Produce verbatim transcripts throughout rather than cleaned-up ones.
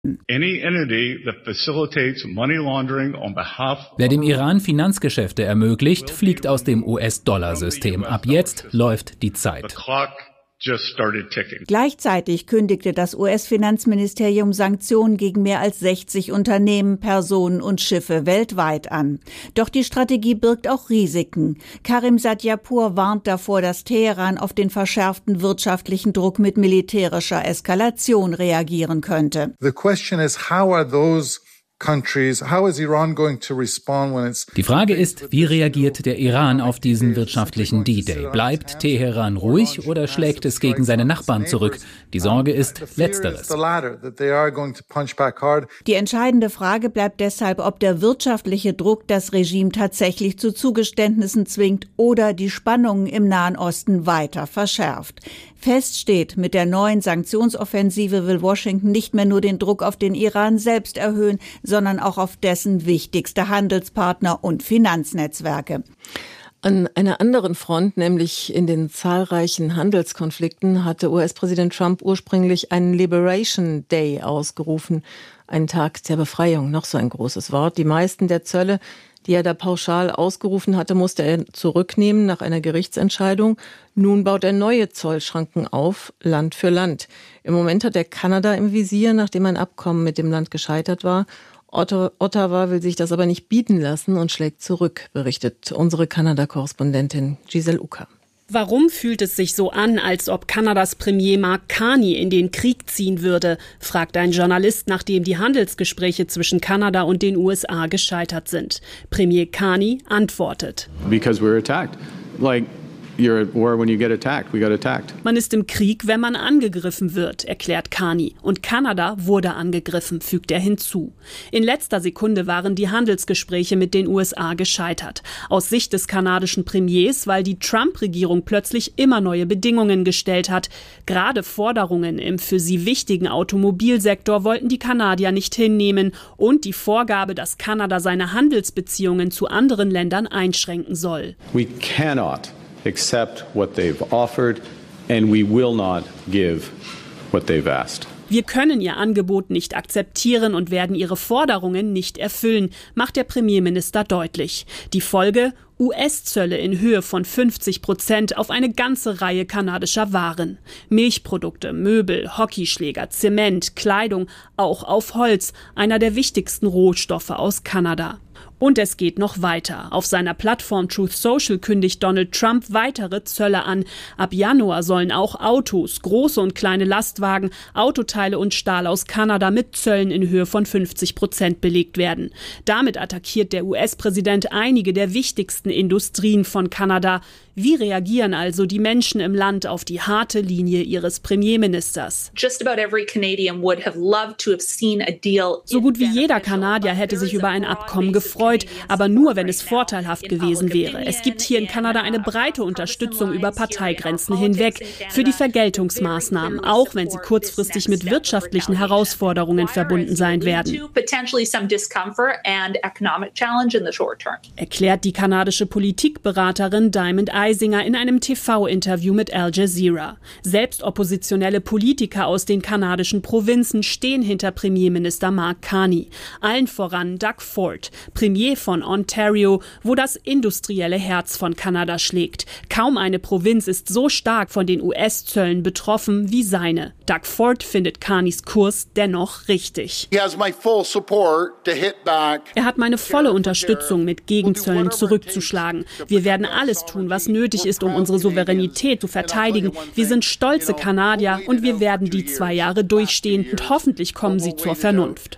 Wer dem Iran Finanzgeschäfte ermöglicht, fliegt aus dem U S-Dollar-System. Ab jetzt läuft die Zeit. Gleichzeitig kündigte das U S-Finanzministerium Sanktionen gegen mehr als sechzig Unternehmen, Personen und Schiffe weltweit an. Doch die Strategie birgt auch Risiken. Karim Sadyapur warnt davor, dass Teheran auf den verschärften wirtschaftlichen Druck mit militärischer Eskalation reagieren könnte. The question is, how are those Die Frage ist, wie reagiert der Iran auf diesen wirtschaftlichen D-Day? Bleibt Teheran ruhig oder schlägt es gegen seine Nachbarn zurück? Die Sorge ist Letzteres. Die entscheidende Frage bleibt deshalb, ob der wirtschaftliche Druck das Regime tatsächlich zu Zugeständnissen zwingt oder die Spannungen im Nahen Osten weiter verschärft. Fest steht, mit der neuen Sanktionsoffensive will Washington nicht mehr nur den Druck auf den Iran selbst erhöhen, sondern auch auf dessen wichtigste Handelspartner und Finanznetzwerke. An einer anderen Front, nämlich in den zahlreichen Handelskonflikten, hatte U S-Präsident Trump ursprünglich einen Liberation Day ausgerufen, einen Tag der Befreiung, noch so ein großes Wort. Die meisten der Zölle, die er da pauschal ausgerufen hatte, musste er zurücknehmen nach einer Gerichtsentscheidung. Nun baut er neue Zollschranken auf, Land für Land. Im Moment hat er Kanada im Visier, nachdem ein Abkommen mit dem Land gescheitert war. Ottawa will sich das aber nicht bieten lassen und schlägt zurück, berichtet unsere Kanada-Korrespondentin Giselle Ucker. Warum fühlt es sich so an, als ob Kanadas Premier Mark Carney in den Krieg ziehen würde, fragt ein Journalist, nachdem die Handelsgespräche zwischen Kanada und den U S A gescheitert sind. Premier Carney antwortet: Because we're attacked. Like You're at war when you get attacked. We got attacked. Man ist im Krieg, wenn man angegriffen wird, erklärt Carney. Und Kanada wurde angegriffen, fügt er hinzu. In letzter Sekunde waren die Handelsgespräche mit den U S A gescheitert. Aus Sicht des kanadischen Premiers, weil die Trump-Regierung plötzlich immer neue Bedingungen gestellt hat. Gerade Forderungen im für sie wichtigen Automobilsektor wollten die Kanadier nicht hinnehmen. Und die Vorgabe, dass Kanada seine Handelsbeziehungen zu anderen Ländern einschränken soll. We cannot accept what they've offered, and we will not give what they've asked. Wir können ihr Angebot nicht akzeptieren und werden ihre Forderungen nicht erfüllen, macht der Premierminister deutlich. Die Folge: U S-Zölle in Höhe von fünfzig Prozent auf eine ganze Reihe kanadischer Waren. Milchprodukte, Möbel, Hockeyschläger, Zement, Kleidung, auch auf Holz, einer der wichtigsten Rohstoffe aus Kanada. Und es geht noch weiter. Auf seiner Plattform Truth Social kündigt Donald Trump weitere Zölle an. Ab Januar sollen auch Autos, große und kleine Lastwagen, Autoteile und Stahl aus Kanada mit Zöllen in Höhe von fünfzig Prozent belegt werden. Damit attackiert der U S-Präsident einige der wichtigsten Industrien von Kanada. Wie reagieren also die Menschen im Land auf die harte Linie ihres Premierministers? So gut wie jeder Kanadier hätte sich über ein Abkommen gefreut, aber nur, wenn es vorteilhaft gewesen wäre. Es gibt hier in Kanada eine breite Unterstützung über Parteigrenzen hinweg für die Vergeltungsmaßnahmen, auch wenn sie kurzfristig mit wirtschaftlichen Herausforderungen verbunden sein werden. Erklärt die kanadische Politikberaterin Diamond Eisinger in einem T V-Interview mit Al Jazeera. Selbst oppositionelle Politiker aus den kanadischen Provinzen stehen hinter Premierminister Mark Carney. Allen voran Doug Ford, Premier von Ontario, wo das industrielle Herz von Kanada schlägt. Kaum eine Provinz ist so stark von den U S-Zöllen betroffen wie seine. Doug Ford findet Carneys Kurs dennoch richtig. Er hat meine volle Unterstützung, mit Gegenzöllen zurückzuschlagen. Wir werden alles tun, was nötig ist, um unsere Souveränität zu verteidigen. Wir sind stolze Kanadier und wir werden die zwei Jahre durchstehen und hoffentlich kommen sie zur Vernunft.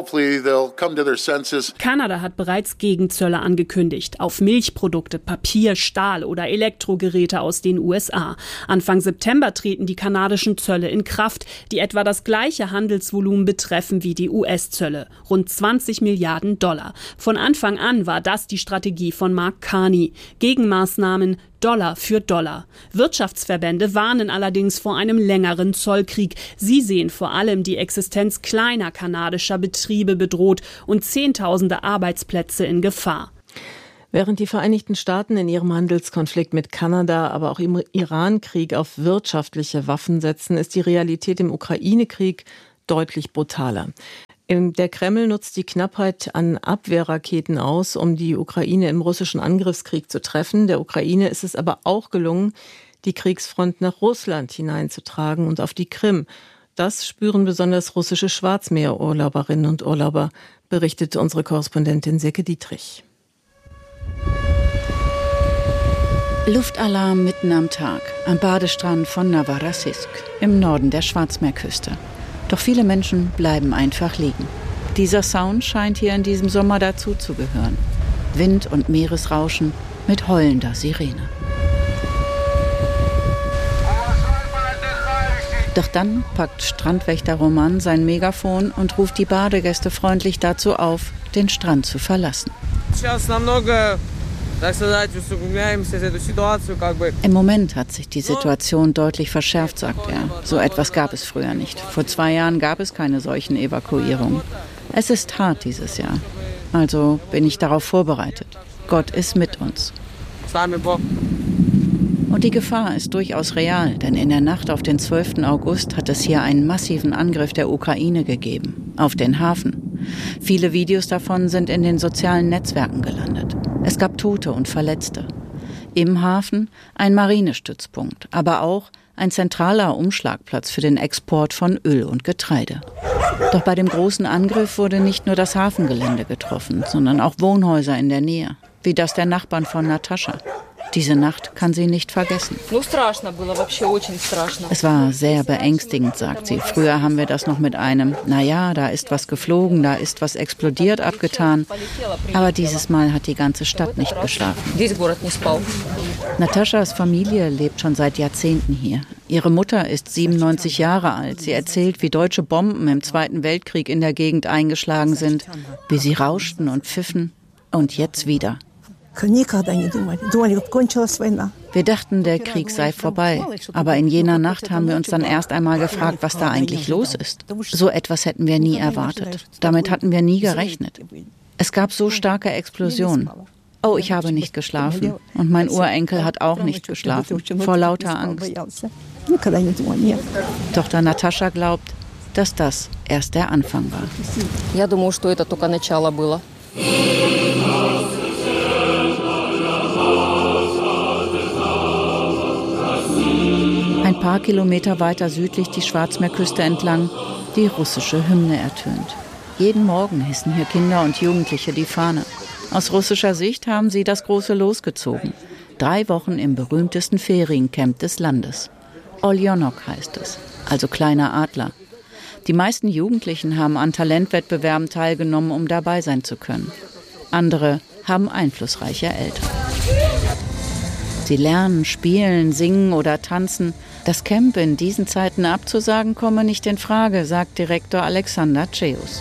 Kanada hat bereits Gegenzölle angekündigt auf Milchprodukte, Papier, Stahl oder Elektrogeräte aus den U S A. Anfang September treten die kanadischen Zölle in Kraft, die etwa das gleiche Handelsvolumen betreffen wie die U S-Zölle, rund zwanzig Milliarden Dollar. Von Anfang an war das die Strategie von Mark Carney. Gegenmaßnahmen Dollar für Dollar. Wirtschaftsverbände warnen allerdings vor einem längeren Zollkrieg. Sie sehen vor allem die Existenz kleiner kanadischer Betriebe bedroht und Zehntausende Arbeitsplätze in Gefahr. Während die Vereinigten Staaten in ihrem Handelskonflikt mit Kanada, aber auch im Iran-Krieg auf wirtschaftliche Waffen setzen, ist die Realität im Ukraine-Krieg deutlich brutaler. Der Kreml nutzt die Knappheit an Abwehrraketen aus, um die Ukraine im russischen Angriffskrieg zu treffen. Der Ukraine ist es aber auch gelungen, die Kriegsfront nach Russland hineinzutragen und auf die Krim. Das spüren besonders russische Schwarzmeerurlauberinnen und Urlauber, berichtete unsere Korrespondentin Silke Dietrich. Luftalarm mitten am Tag am Badestrand von Novorossiysk im Norden der Schwarzmeerküste. Doch viele Menschen bleiben einfach liegen. Dieser Sound scheint hier in diesem Sommer dazuzugehören. Wind und Meeresrauschen mit heulender Sirene. Doch dann packt Strandwächter Roman sein Megafon und ruft die Badegäste freundlich dazu auf, den Strand zu verlassen. Im Moment hat sich die Situation deutlich verschärft, sagt er. So etwas gab es früher nicht. Vor zwei Jahren gab es keine solchen Evakuierungen. Es ist hart dieses Jahr. Also bin ich darauf vorbereitet. Gott ist mit uns. Und die Gefahr ist durchaus real, denn in der Nacht auf den zwölften August hat es hier einen massiven Angriff der Ukraine gegeben, auf den Hafen. Viele Videos davon sind in den sozialen Netzwerken gelandet. Es gab Tote und Verletzte. Im Hafen ein Marinestützpunkt, aber auch ein zentraler Umschlagplatz für den Export von Öl und Getreide. Doch bei dem großen Angriff wurde nicht nur das Hafengelände getroffen, sondern auch Wohnhäuser in der Nähe, wie das der Nachbarn von Natascha. Diese Nacht kann sie nicht vergessen. Es war sehr beängstigend, sagt sie. Früher haben wir das noch mit einem, naja, da ist was geflogen, da ist was explodiert, abgetan. Aber dieses Mal hat die ganze Stadt nicht geschlafen. Nataschas Familie lebt schon seit Jahrzehnten hier. Ihre Mutter ist siebenundneunzig Jahre alt. Sie erzählt, wie deutsche Bomben im Zweiten Weltkrieg in der Gegend eingeschlagen sind, wie sie rauschten und pfiffen. Und jetzt wieder. Wir dachten, der Krieg sei vorbei. Aber in jener Nacht haben wir uns dann erst einmal gefragt, was da eigentlich los ist. So etwas hätten wir nie erwartet. Damit hatten wir nie gerechnet. Es gab so starke Explosionen. Oh, ich habe nicht geschlafen. Und mein Urenkel hat auch nicht geschlafen. Vor lauter Angst. Tochter Natascha glaubt, dass das erst der Anfang war. Ein paar Kilometer weiter südlich die Schwarzmeerküste entlang, die russische Hymne ertönt. Jeden Morgen hissen hier Kinder und Jugendliche die Fahne. Aus russischer Sicht haben sie das große Los gezogen. Drei Wochen im berühmtesten Feriencamp des Landes. Oljonok heißt es, also kleiner Adler. Die meisten Jugendlichen haben an Talentwettbewerben teilgenommen, um dabei sein zu können. Andere haben einflussreiche Eltern. Sie lernen, spielen, singen oder tanzen. Das Camp in diesen Zeiten abzusagen, komme nicht in Frage, sagt Direktor Alexander Ceus.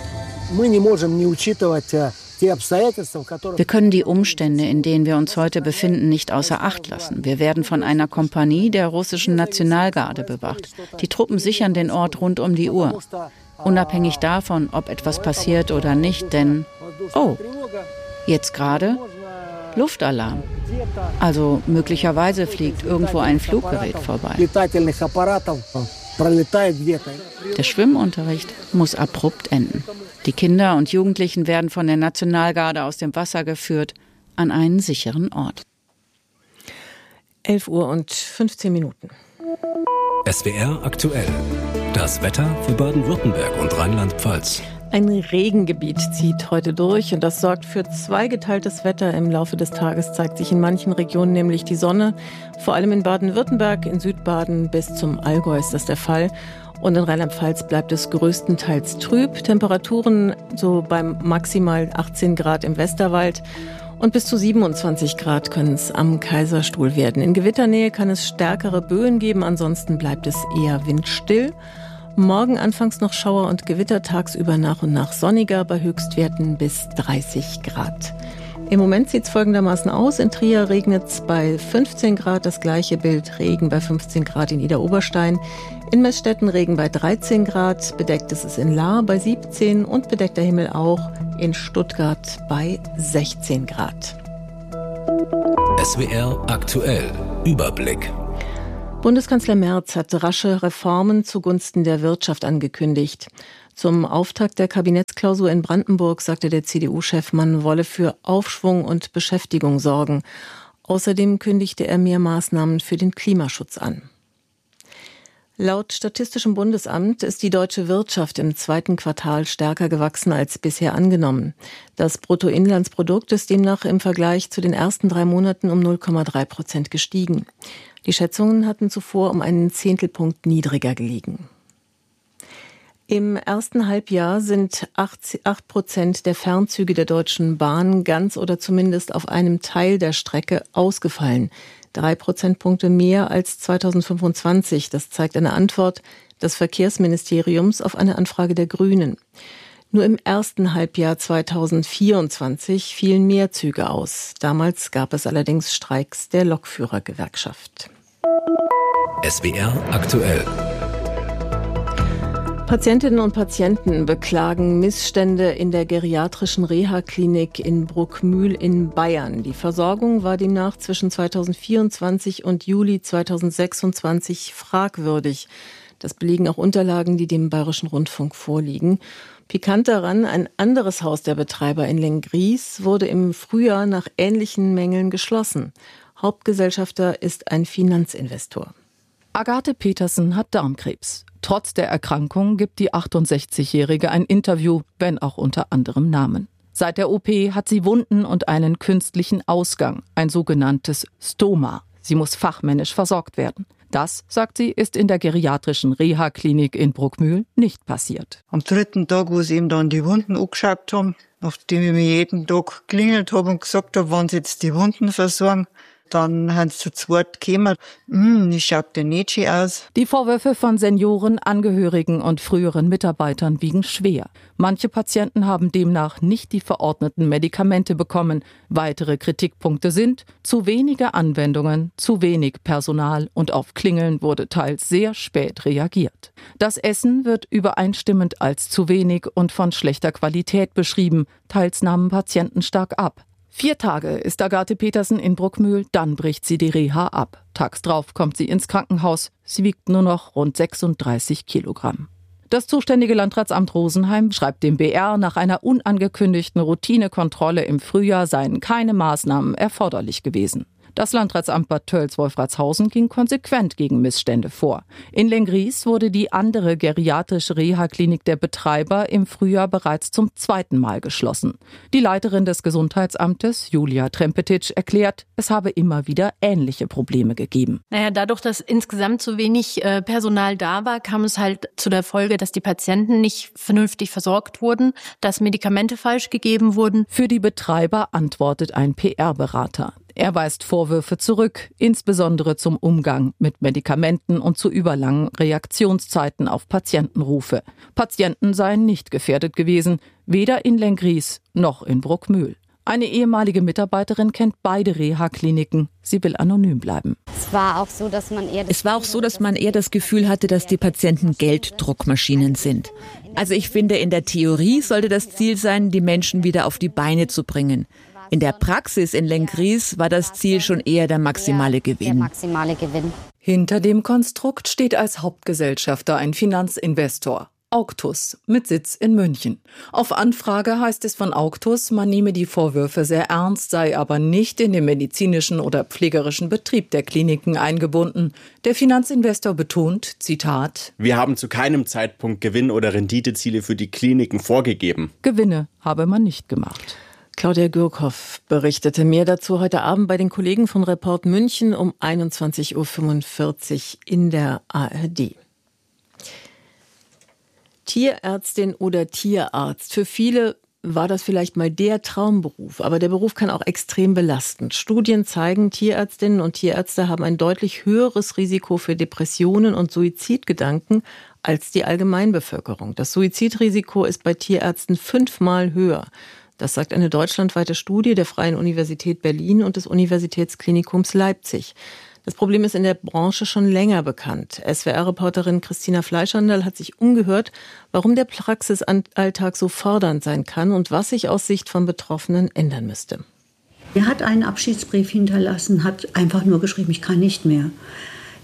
Wir können die Umstände, in denen wir uns heute befinden, nicht außer Acht lassen. Wir werden von einer Kompanie der russischen Nationalgarde bewacht. Die Truppen sichern den Ort rund um die Uhr. Unabhängig davon, ob etwas passiert oder nicht, denn, oh, jetzt gerade Luftalarm. Also möglicherweise fliegt irgendwo ein Fluggerät vorbei. Der Schwimmunterricht muss abrupt enden. Die Kinder und Jugendlichen werden von der Nationalgarde aus dem Wasser geführt an einen sicheren Ort. elf Uhr und fünfzehn Minuten. S W R aktuell. Das Wetter für Baden-Württemberg und Rheinland-Pfalz. Ein Regengebiet zieht heute durch und das sorgt für zweigeteiltes Wetter. Im Laufe des Tages zeigt sich in manchen Regionen nämlich die Sonne. Vor allem in Baden-Württemberg, in Südbaden bis zum Allgäu ist das der Fall. Und in Rheinland-Pfalz bleibt es größtenteils trüb. Temperaturen so beim maximal achtzehn Grad im Westerwald. Und bis zu siebenundzwanzig Grad können es am Kaiserstuhl werden. In Gewitternähe kann es stärkere Böen geben, ansonsten bleibt es eher windstill. Morgen anfangs noch Schauer und Gewitter, tagsüber nach und nach sonniger, bei Höchstwerten bis dreißig Grad. Im Moment sieht es folgendermaßen aus. In Trier regnet es bei fünfzehn Grad, das gleiche Bild Regen bei fünfzehn Grad in Idar-Oberstein. In Meßstetten Regen bei dreizehn Grad, bedeckt ist es in Lahr bei siebzehn und bedeckter Himmel auch in Stuttgart bei sechzehn Grad. S W R aktuell. Überblick. Bundeskanzler Merz hat rasche Reformen zugunsten der Wirtschaft angekündigt. Zum Auftakt der Kabinettsklausur in Brandenburg sagte der C D U-Chef, man wolle für Aufschwung und Beschäftigung sorgen. Außerdem kündigte er mehr Maßnahmen für den Klimaschutz an. Laut Statistischem Bundesamt ist die deutsche Wirtschaft im zweiten Quartal stärker gewachsen als bisher angenommen. Das Bruttoinlandsprodukt ist demnach im Vergleich zu den ersten drei Monaten um null Komma drei Prozent gestiegen. Die Schätzungen hatten zuvor um einen Zehntelpunkt niedriger gelegen. Im ersten Halbjahr sind acht Prozent der Fernzüge der Deutschen Bahn ganz oder zumindest auf einem Teil der Strecke ausgefallen. Drei Prozentpunkte mehr als zweitausendfünfundzwanzig. Das zeigt eine Antwort des Verkehrsministeriums auf eine Anfrage der Grünen. Nur im ersten Halbjahr zweitausendvierundzwanzig fielen mehr Züge aus. Damals gab es allerdings Streiks der Lokführergewerkschaft. S W R aktuell. Patientinnen und Patienten beklagen Missstände in der geriatrischen Reha-Klinik in Bruckmühl in Bayern. Die Versorgung war demnach zwischen zweitausendvierundzwanzig und Juli zweitausendsechsundzwanzig fragwürdig. Das belegen auch Unterlagen, die dem Bayerischen Rundfunk vorliegen. Pikant daran, ein anderes Haus der Betreiber in Lenggries wurde im Frühjahr nach ähnlichen Mängeln geschlossen. Hauptgesellschafter ist ein Finanzinvestor. Agathe Petersen hat Darmkrebs. Trotz der Erkrankung gibt die achtundsechzigjährige ein Interview, wenn auch unter anderem Namen. Seit der O P hat sie Wunden und einen künstlichen Ausgang, ein sogenanntes Stoma. Sie muss fachmännisch versorgt werden. Das, sagt sie, ist in der geriatrischen Reha-Klinik in Bruckmühl nicht passiert. Am dritten Tag, wo sie ihm dann die Wunden angeschaut haben, nachdem ich mir jeden Tag geklingelt habe und gesagt habe, wann sie jetzt die Wunden versorgen, dann haben sie zu zweit gekommen. Hm, ich schaut denn nicht schön aus. Die Vorwürfe von Senioren, Angehörigen und früheren Mitarbeitern wiegen schwer. Manche Patienten haben demnach nicht die verordneten Medikamente bekommen. Weitere Kritikpunkte sind zu wenige Anwendungen, zu wenig Personal und auf Klingeln wurde teils sehr spät reagiert. Das Essen wird übereinstimmend als zu wenig und von schlechter Qualität beschrieben. Teils nahmen Patienten stark ab. Vier Tage ist Agathe Petersen in Bruckmühl, dann bricht sie die Reha ab. Tags drauf kommt sie ins Krankenhaus. Sie wiegt nur noch rund sechsunddreißig Kilogramm. Das zuständige Landratsamt Rosenheim schreibt dem B R, nach einer unangekündigten Routinekontrolle im Frühjahr seien keine Maßnahmen erforderlich gewesen. Das Landratsamt Bad Tölz-Wolfratshausen ging konsequent gegen Missstände vor. In Lenggries wurde die andere geriatrische Reha-Klinik der Betreiber im Frühjahr bereits zum zweiten Mal geschlossen. Die Leiterin des Gesundheitsamtes, Julia Trempetic, erklärt, es habe immer wieder ähnliche Probleme gegeben. Naja, dadurch, dass insgesamt so wenig äh, Personal da war, kam es halt zu der Folge, dass die Patienten nicht vernünftig versorgt wurden, dass Medikamente falsch gegeben wurden. Für die Betreiber antwortet ein P R-Berater. Er weist Vorwürfe zurück, insbesondere zum Umgang mit Medikamenten und zu überlangen Reaktionszeiten auf Patientenrufe. Patienten seien nicht gefährdet gewesen, weder in Lenggries noch in Bruckmühl. Eine ehemalige Mitarbeiterin kennt beide Reha-Kliniken. Sie will anonym bleiben. Es war auch so, dass man eher das, es war auch so, dass man eher das Gefühl hatte, dass die Patienten Gelddruckmaschinen sind. Also ich finde, in der Theorie sollte das Ziel sein, die Menschen wieder auf die Beine zu bringen. In der Praxis in Lenggries war das Ziel schon eher der maximale Gewinn. Der maximale Gewinn. Hinter dem Konstrukt steht als Hauptgesellschafter ein Finanzinvestor, Auctus, mit Sitz in München. Auf Anfrage heißt es von Auctus, man nehme die Vorwürfe sehr ernst, sei aber nicht in den medizinischen oder pflegerischen Betrieb der Kliniken eingebunden. Der Finanzinvestor betont, Zitat, wir haben zu keinem Zeitpunkt Gewinn- oder Renditeziele für die Kliniken vorgegeben. Gewinne habe man nicht gemacht. Claudia Gürkhoff berichtete mehr dazu heute Abend bei den Kollegen von Report München um einundzwanzig Uhr fünfundvierzig in der A R D. Tierärztin oder Tierarzt. Für viele war das vielleicht mal der Traumberuf, aber der Beruf kann auch extrem belastend. Studien zeigen, Tierärztinnen und Tierärzte haben ein deutlich höheres Risiko für Depressionen und Suizidgedanken als die Allgemeinbevölkerung. Das Suizidrisiko ist bei Tierärzten fünfmal höher. Das sagt eine deutschlandweite Studie der Freien Universität Berlin und des Universitätsklinikums Leipzig. Das Problem ist in der Branche schon länger bekannt. S W R-Reporterin Christina Fleischhandel hat sich umgehört, warum der Praxisalltag so fordernd sein kann und was sich aus Sicht von Betroffenen ändern müsste. Er hat einen Abschiedsbrief hinterlassen, hat einfach nur geschrieben, ich kann nicht mehr.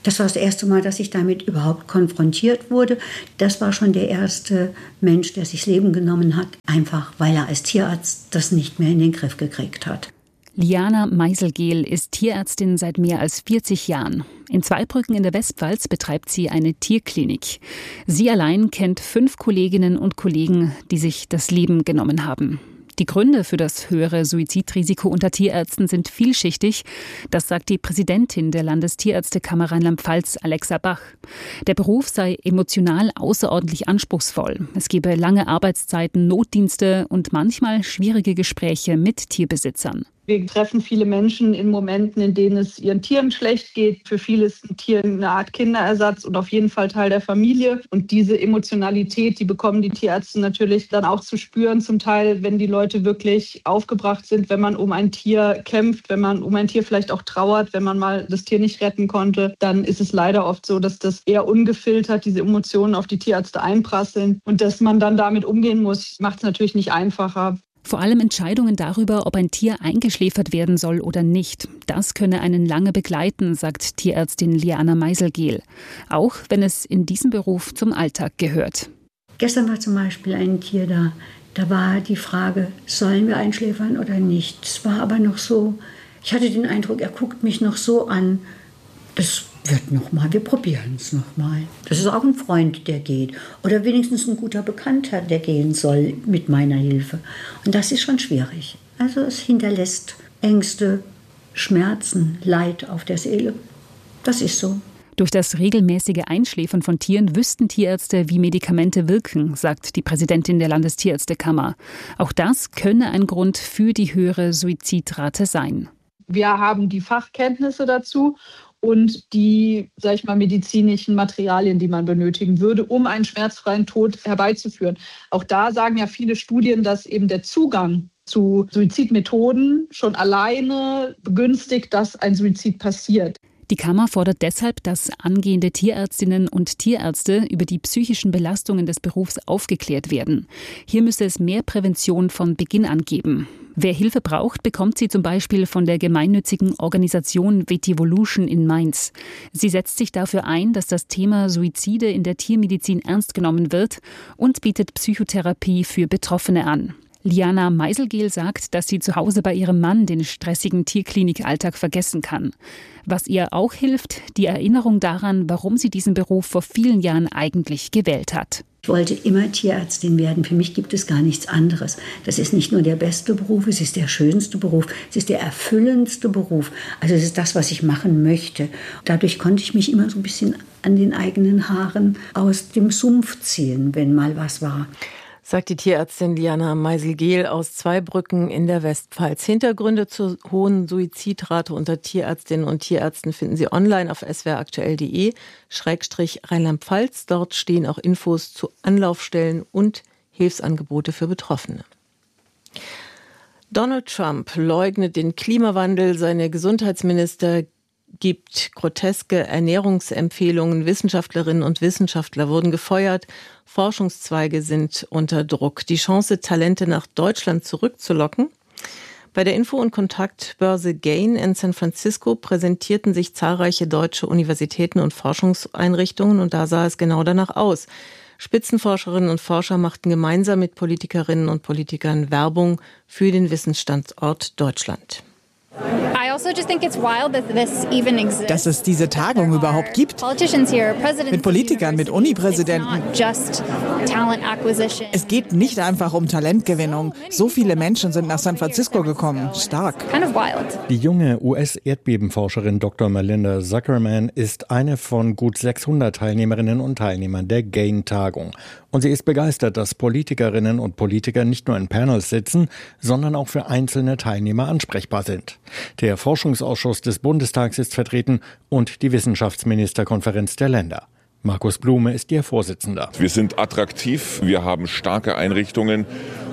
Das war das erste Mal, dass ich damit überhaupt konfrontiert wurde. Das war schon der erste Mensch, der sich das Leben genommen hat, einfach weil er als Tierarzt das nicht mehr in den Griff gekriegt hat. Liana Meiselgehl ist Tierärztin seit mehr als vierzig Jahren. In Zweibrücken in der Westpfalz betreibt sie eine Tierklinik. Sie allein kennt fünf Kolleginnen und Kollegen, die sich das Leben genommen haben. Die Gründe für das höhere Suizidrisiko unter Tierärzten sind vielschichtig. Das sagt die Präsidentin der Landestierärztekammer Rheinland-Pfalz, Alexa Bach. Der Beruf sei emotional außerordentlich anspruchsvoll. Es gebe lange Arbeitszeiten, Notdienste und manchmal schwierige Gespräche mit Tierbesitzern. Wir treffen viele Menschen in Momenten, in denen es ihren Tieren schlecht geht. Für viele ist ein Tier eine Art Kinderersatz und auf jeden Fall Teil der Familie. Und diese Emotionalität, die bekommen die Tierärzte natürlich dann auch zu spüren. Zum Teil, wenn die Leute wirklich aufgebracht sind, wenn man um ein Tier kämpft, wenn man um ein Tier vielleicht auch trauert, wenn man mal das Tier nicht retten konnte, dann ist es leider oft so, dass das eher ungefiltert diese Emotionen auf die Tierärzte einprasseln. Und dass man dann damit umgehen muss, macht es natürlich nicht einfacher. Vor allem Entscheidungen darüber, ob ein Tier eingeschläfert werden soll oder nicht. Das könne einen lange begleiten, sagt Tierärztin Liana Meiselgehl. Auch wenn es in diesem Beruf zum Alltag gehört. Gestern war zum Beispiel ein Tier da. Da war die Frage, sollen wir einschläfern oder nicht? Es war aber noch so, ich hatte den Eindruck, er guckt mich noch so an. Das wird noch mal, wir probieren es noch mal. Das ist auch ein Freund, der geht. Oder wenigstens ein guter Bekannter, der gehen soll mit meiner Hilfe. Und das ist schon schwierig. Also es hinterlässt Ängste, Schmerzen, Leid auf der Seele. Das ist so. Durch das regelmäßige Einschläfern von Tieren wüssten Tierärzte, wie Medikamente wirken, sagt die Präsidentin der Landestierärztekammer. Auch das könne ein Grund für die höhere Suizidrate sein. Wir haben die Fachkenntnisse dazu und die, sag ich mal, medizinischen Materialien, die man benötigen würde, um einen schmerzfreien Tod herbeizuführen. Auch da sagen ja viele Studien, dass eben der Zugang zu Suizidmethoden schon alleine begünstigt, dass ein Suizid passiert. Die Kammer fordert deshalb, dass angehende Tierärztinnen und Tierärzte über die psychischen Belastungen des Berufs aufgeklärt werden. Hier müsse es mehr Prävention von Beginn an geben. Wer Hilfe braucht, bekommt sie zum Beispiel von der gemeinnützigen Organisation Vetivolution in Mainz. Sie setzt sich dafür ein, dass das Thema Suizide in der Tiermedizin ernst genommen wird und bietet Psychotherapie für Betroffene an. Liana Meiselgehl sagt, dass sie zu Hause bei ihrem Mann den stressigen Tierklinikalltag vergessen kann. Was ihr auch hilft, die Erinnerung daran, warum sie diesen Beruf vor vielen Jahren eigentlich gewählt hat. Ich wollte immer Tierärztin werden. Für mich gibt es gar nichts anderes. Das ist nicht nur der beste Beruf, es ist der schönste Beruf, es ist der erfüllendste Beruf. Also es ist das, was ich machen möchte. Dadurch konnte ich mich immer so ein bisschen an den eigenen Haaren aus dem Sumpf ziehen, wenn mal was war. Sagt die Tierärztin Liana Meiselgehl aus Zweibrücken in der Westpfalz. Hintergründe zur hohen Suizidrate unter Tierärztinnen und Tierärzten finden Sie online auf s w r aktuell punkt de Schrägstrich Rheinland-Pfalz. Dort stehen auch Infos zu Anlaufstellen und Hilfsangebote für Betroffene. Donald Trump leugnet den Klimawandel. Seine Gesundheitsminister gibt groteske Ernährungsempfehlungen. Wissenschaftlerinnen und Wissenschaftler wurden gefeuert. Forschungszweige sind unter Druck. Die Chance, Talente nach Deutschland zurückzulocken. Bei der Info- und Kontaktbörse Gain in San Francisco präsentierten sich zahlreiche deutsche Universitäten und Forschungseinrichtungen und da sah es genau danach aus. Spitzenforscherinnen und Forscher machten gemeinsam mit Politikerinnen und Politikern Werbung für den Wissensstandort Deutschland. Dass es diese Tagung überhaupt gibt. Mit Politikern, mit Uni-Präsidenten. Es geht nicht einfach um Talentgewinnung. So viele Menschen sind nach San Francisco gekommen. Stark. Die junge U S-Erdbebenforscherin Doktor Melinda Zuckerman ist eine von gut sechshundert Teilnehmerinnen und Teilnehmern der Gain-Tagung. Und sie ist begeistert, dass Politikerinnen und Politiker nicht nur in Panels sitzen, sondern auch für einzelne Teilnehmer ansprechbar sind. Der Forschungsausschuss des Bundestags ist vertreten und die Wissenschaftsministerkonferenz der Länder. Markus Blume ist ihr Vorsitzender. Wir sind attraktiv, wir haben starke Einrichtungen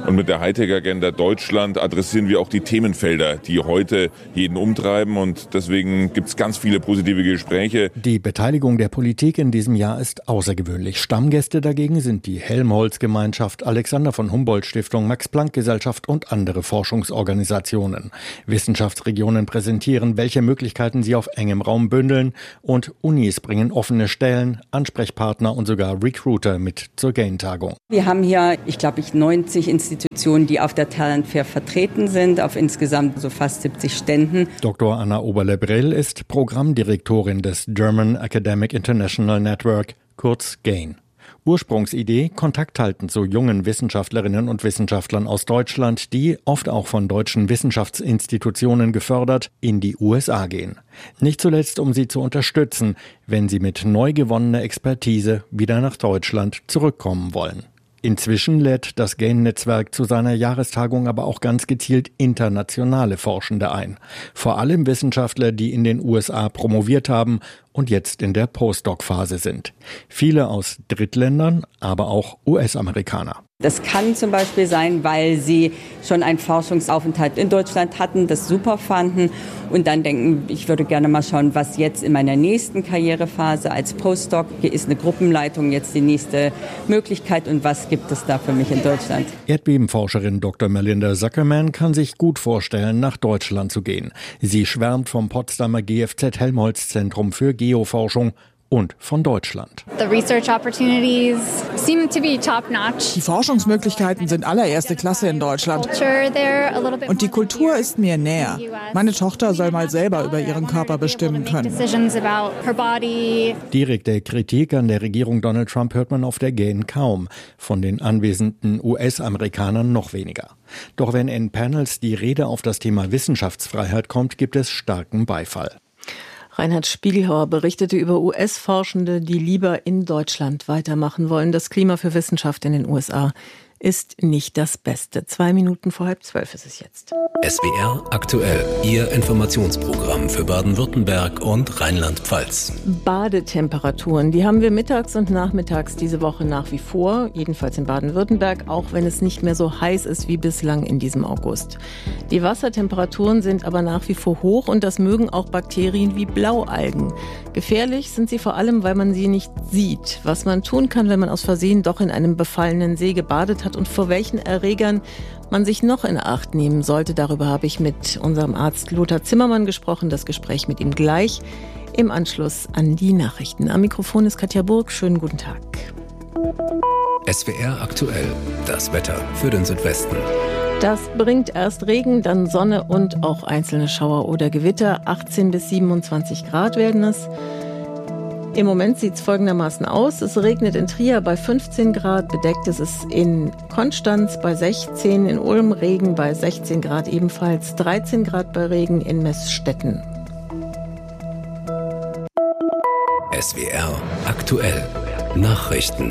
Und mit der Hightech-Agenda Deutschland adressieren wir auch die Themenfelder, die heute jeden umtreiben. Und deswegen gibt es ganz viele positive Gespräche. Die Beteiligung der Politik in diesem Jahr ist außergewöhnlich. Stammgäste dagegen sind die Helmholtz-Gemeinschaft, Alexander von Humboldt-Stiftung, Max-Planck-Gesellschaft und andere Forschungsorganisationen. Wissenschaftsregionen präsentieren, welche Möglichkeiten sie auf engem Raum bündeln, und Unis bringen offene Stellen, Ansprechpartner und sogar Recruiter mit zur GAIN-Tagung. Wir haben hier, ich glaube, ich neunzig Institutionen, die auf der Talent Fair vertreten sind, auf insgesamt so fast siebzig Ständen. Doktor Anna Oberle-Brill ist Programmdirektorin des German Academic International Network, kurz GAIN. Ursprungsidee: Kontakt halten zu jungen Wissenschaftlerinnen und Wissenschaftlern aus Deutschland, die, oft auch von deutschen Wissenschaftsinstitutionen gefördert, in die U S A gehen. Nicht zuletzt, um sie zu unterstützen, wenn sie mit neu gewonnener Expertise wieder nach Deutschland zurückkommen wollen. Inzwischen lädt das GAIN-Netzwerk zu seiner Jahrestagung aber auch ganz gezielt internationale Forschende ein. Vor allem Wissenschaftler, die in den U S A promoviert haben und jetzt in der Postdoc-Phase sind. Viele aus Drittländern, aber auch U S-Amerikaner. Das kann zum Beispiel sein, weil sie schon einen Forschungsaufenthalt in Deutschland hatten, das super fanden und dann denken, ich würde gerne mal schauen, was jetzt in meiner nächsten Karrierephase als Postdoc, hier ist eine Gruppenleitung jetzt die nächste Möglichkeit und was gibt es da für mich in Deutschland. Erdbebenforscherin Doktor Melinda Zuckerman kann sich gut vorstellen, nach Deutschland zu gehen. Sie schwärmt vom Potsdamer G F Z-Helmholtz-Zentrum für Geoforschung und von Deutschland. Die Forschungsmöglichkeiten sind allererste Klasse in Deutschland. Und die Kultur ist mir näher. Meine Tochter soll mal selber über ihren Körper bestimmen können. Direkte Kritik an der Regierung Donald Trump hört man auf der GAIN kaum. Von den anwesenden U S-Amerikanern noch weniger. Doch wenn in Panels die Rede auf das Thema Wissenschaftsfreiheit kommt, gibt es starken Beifall. Reinhard Spiegelhauer berichtete über U S-Forschende, die lieber in Deutschland weitermachen wollen. Das Klima für Wissenschaft in den U S A ist nicht das Beste. Zwei Minuten vor halb zwölf ist es jetzt. S W R aktuell, Ihr Informationsprogramm für Baden-Württemberg und Rheinland-Pfalz. Badetemperaturen, die haben wir mittags und nachmittags diese Woche nach wie vor, jedenfalls in Baden-Württemberg, auch wenn es nicht mehr so heiß ist wie bislang in diesem August. Die Wassertemperaturen sind aber nach wie vor hoch und das mögen auch Bakterien wie Blaualgen. Gefährlich sind sie vor allem, weil man sie nicht sieht. Was man tun kann, wenn man aus Versehen doch in einem befallenen See gebadet hat und vor welchen Erregern man sich noch in Acht nehmen sollte. Darüber habe ich mit unserem Arzt Lothar Zimmermann gesprochen. Das Gespräch mit ihm gleich im Anschluss an die Nachrichten. Am Mikrofon ist Katja Burg. Schönen guten Tag. S W R aktuell, das Wetter für den Südwesten. Das bringt erst Regen, dann Sonne und auch einzelne Schauer oder Gewitter. achtzehn bis siebenundzwanzig Grad werden es. Im Moment sieht es folgendermaßen aus. Es regnet in Trier bei fünfzehn Grad, bedeckt ist es in Konstanz bei sechzehn, in Ulm Regen bei sechzehn Grad ebenfalls, dreizehn Grad bei Regen in Meßstetten. S W R aktuell, Nachrichten.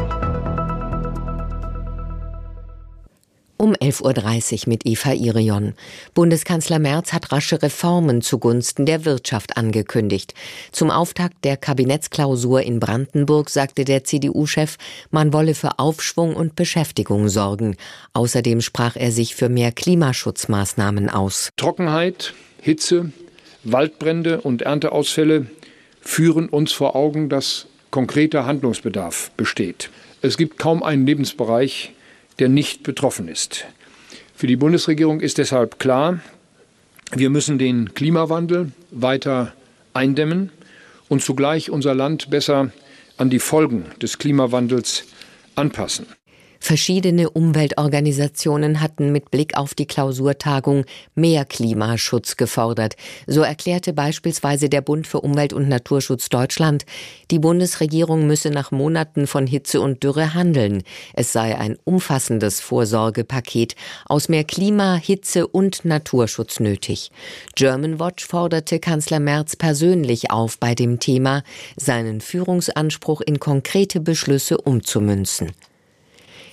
Um elf Uhr dreißig mit Eva Irion. Bundeskanzler Merz hat rasche Reformen zugunsten der Wirtschaft angekündigt. Zum Auftakt der Kabinettsklausur in Brandenburg sagte der C D U-Chef, man wolle für Aufschwung und Beschäftigung sorgen. Außerdem sprach er sich für mehr Klimaschutzmaßnahmen aus. Trockenheit, Hitze, Waldbrände und Ernteausfälle führen uns vor Augen, dass konkreter Handlungsbedarf besteht. Es gibt kaum einen Lebensbereich, der nicht betroffen ist. Für die Bundesregierung ist deshalb klar, wir müssen den Klimawandel weiter eindämmen und zugleich unser Land besser an die Folgen des Klimawandels anpassen. Verschiedene Umweltorganisationen hatten mit Blick auf die Klausurtagung mehr Klimaschutz gefordert. So erklärte beispielsweise der Bund für Umwelt und Naturschutz Deutschland, die Bundesregierung müsse nach Monaten von Hitze und Dürre handeln. Es sei ein umfassendes Vorsorgepaket aus mehr Klima, Hitze und Naturschutz nötig. Germanwatch forderte Kanzler Merz persönlich auf, bei dem Thema seinen Führungsanspruch in konkrete Beschlüsse umzumünzen.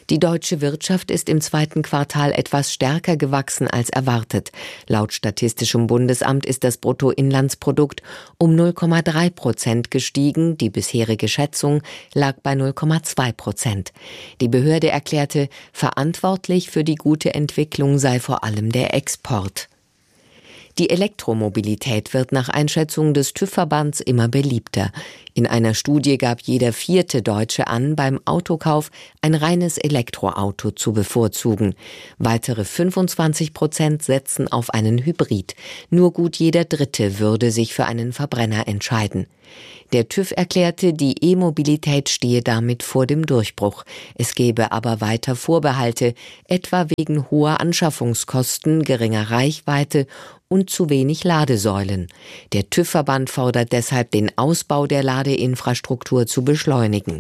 Die deutsche Wirtschaft ist im zweiten Quartal etwas stärker gewachsen als erwartet. Laut Statistischem Bundesamt ist das Bruttoinlandsprodukt um null Komma drei Prozent gestiegen. Die bisherige Schätzung lag bei null Komma zwei Prozent. Die Behörde erklärte, verantwortlich für die gute Entwicklung sei vor allem der Export. Die Elektromobilität wird nach Einschätzung des TÜV-Verbands immer beliebter. In einer Studie gab jeder vierte Deutsche an, beim Autokauf ein reines Elektroauto zu bevorzugen. Weitere fünfundzwanzig Prozent setzen auf einen Hybrid. Nur gut jeder Dritte würde sich für einen Verbrenner entscheiden. Der TÜV erklärte, die E-Mobilität stehe damit vor dem Durchbruch. Es gäbe aber weiter Vorbehalte, etwa wegen hoher Anschaffungskosten, geringer Reichweite und zu wenig Ladesäulen. Der TÜV-Verband fordert deshalb, den Ausbau der Ladeinfrastruktur zu beschleunigen.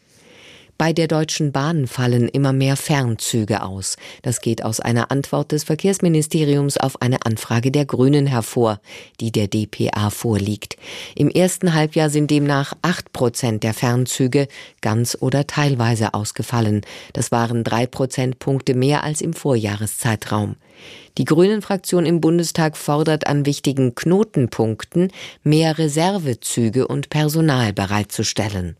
Bei der Deutschen Bahn fallen immer mehr Fernzüge aus. Das geht aus einer Antwort des Verkehrsministeriums auf eine Anfrage der Grünen hervor, die der D P A vorliegt. Im ersten Halbjahr sind demnach acht Prozent der Fernzüge ganz oder teilweise ausgefallen. Das waren drei Prozentpunkte mehr als im Vorjahreszeitraum. Die Grünen-Fraktion im Bundestag fordert, an wichtigen Knotenpunkten mehr Reservezüge und Personal bereitzustellen.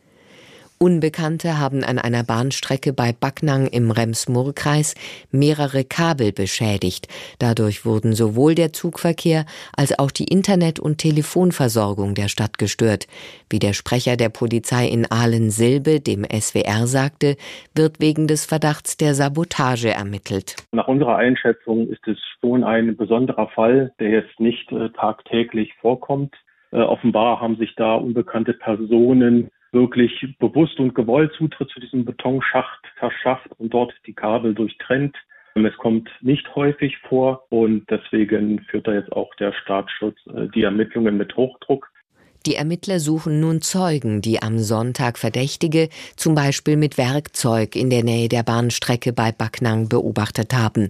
Unbekannte haben an einer Bahnstrecke bei Backnang im Rems-Murr-Kreis mehrere Kabel beschädigt. Dadurch wurden sowohl der Zugverkehr als auch die Internet- und Telefonversorgung der Stadt gestört. Wie der Sprecher der Polizei in Ahlen-Silbe dem S W R sagte, wird wegen des Verdachts der Sabotage ermittelt. Nach unserer Einschätzung ist es schon ein besonderer Fall, der jetzt nicht äh, tagtäglich vorkommt. Äh, offenbar haben sich da unbekannte Personen wirklich bewusst und gewollt Zutritt zu diesem Betonschacht verschafft und dort die Kabel durchtrennt. Es kommt nicht häufig vor und deswegen führt da jetzt auch der Staatsschutz die Ermittlungen mit Hochdruck. Die Ermittler suchen nun Zeugen, die am Sonntag Verdächtige zum Beispiel mit Werkzeug in der Nähe der Bahnstrecke bei Backnang beobachtet haben.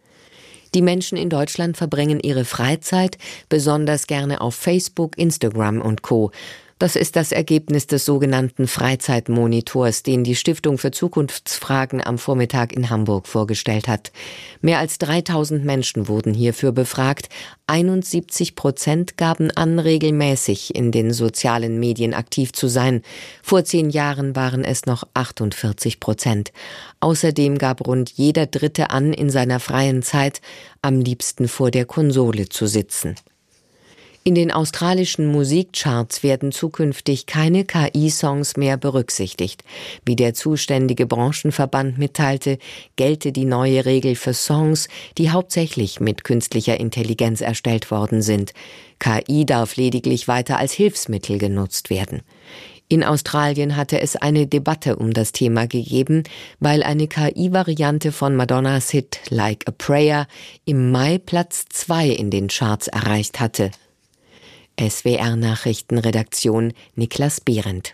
Die Menschen in Deutschland verbringen ihre Freizeit besonders gerne auf Facebook, Instagram und Co. Das ist das Ergebnis des sogenannten Freizeitmonitors, den die Stiftung für Zukunftsfragen am Vormittag in Hamburg vorgestellt hat. Mehr als dreitausend Menschen wurden hierfür befragt. einundsiebzig Prozent gaben an, regelmäßig in den sozialen Medien aktiv zu sein. Vor zehn Jahren waren es noch achtundvierzig Prozent. Außerdem gab rund jeder Dritte an, in seiner freien Zeit am liebsten vor der Konsole zu sitzen. In den australischen Musikcharts werden zukünftig keine K I-Songs mehr berücksichtigt. Wie der zuständige Branchenverband mitteilte, gelte die neue Regel für Songs, die hauptsächlich mit künstlicher Intelligenz erstellt worden sind. K I darf lediglich weiter als Hilfsmittel genutzt werden. In Australien hatte es eine Debatte um das Thema gegeben, weil eine K I-Variante von Madonnas Hit Like a Prayer im Mai Platz zwei in den Charts erreicht hatte. S W R-Nachrichtenredaktion Niklas Behrendt.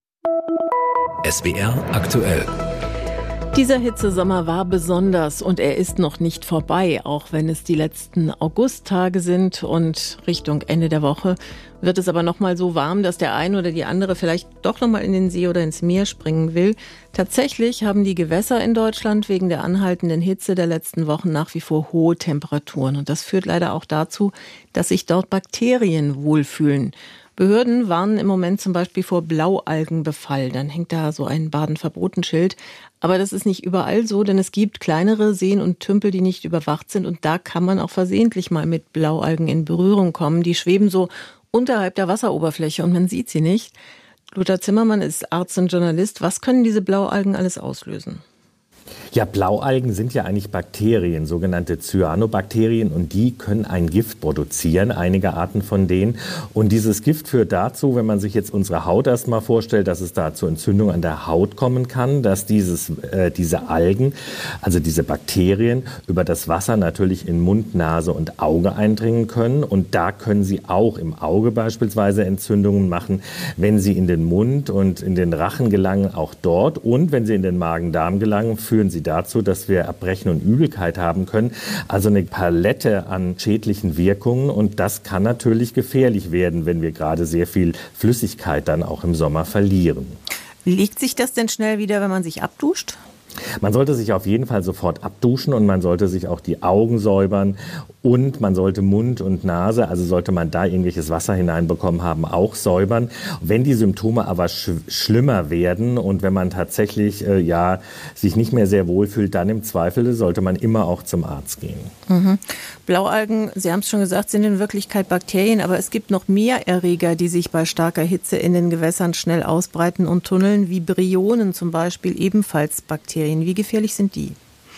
S W R aktuell. Dieser Hitzesommer war besonders und er ist noch nicht vorbei, auch wenn es die letzten Augusttage sind und Richtung Ende der Woche wird es aber noch mal so warm, dass der eine oder die andere vielleicht doch noch mal in den See oder ins Meer springen will. Tatsächlich haben die Gewässer in Deutschland wegen der anhaltenden Hitze der letzten Wochen nach wie vor hohe Temperaturen und das führt leider auch dazu, dass sich dort Bakterien wohlfühlen. Behörden warnen im Moment zum Beispiel vor Blaualgenbefall. Dann hängt da so ein Baden-Verboten-Schild. Aber das ist nicht überall so, denn es gibt kleinere Seen und Tümpel, die nicht überwacht sind. Und da kann man auch versehentlich mal mit Blaualgen in Berührung kommen. Die schweben so unterhalb der Wasseroberfläche und man sieht sie nicht. Lothar Zimmermann ist Arzt und Journalist. Was können diese Blaualgen alles auslösen? Ja, Blaualgen sind ja eigentlich Bakterien, sogenannte Cyanobakterien, und die können ein Gift produzieren, einige Arten von denen. Und dieses Gift führt dazu, wenn man sich jetzt unsere Haut erstmal vorstellt, dass es da zu Entzündung an der Haut kommen kann, dass dieses, äh, diese Algen, also diese Bakterien, über das Wasser natürlich in Mund, Nase und Auge eindringen können. Und da können sie auch im Auge beispielsweise Entzündungen machen, wenn sie in den Mund und in den Rachen gelangen, auch dort. Und wenn sie in den Magen-Darm gelangen, führen sie dazu, dass wir Erbrechen und Übelkeit haben können. Also eine Palette an schädlichen Wirkungen. Und das kann natürlich gefährlich werden, wenn wir gerade sehr viel Flüssigkeit dann auch im Sommer verlieren. Legt sich das denn schnell wieder, wenn man sich abduscht? Man sollte sich auf jeden Fall sofort abduschen und man sollte sich auch die Augen säubern und man sollte Mund und Nase, also sollte man da irgendwelches Wasser hineinbekommen haben, auch säubern. Wenn die Symptome aber sch- schlimmer werden und wenn man tatsächlich äh, ja sich nicht mehr sehr wohl fühlt, dann im Zweifel sollte man immer auch zum Arzt gehen. Mhm. Blaualgen, Sie haben es schon gesagt, sind in Wirklichkeit Bakterien, aber es gibt noch mehr Erreger, die sich bei starker Hitze in den Gewässern schnell ausbreiten und tunneln, wie Bryonen zum Beispiel, ebenfalls Bakterien. Wie gefährlich sind die?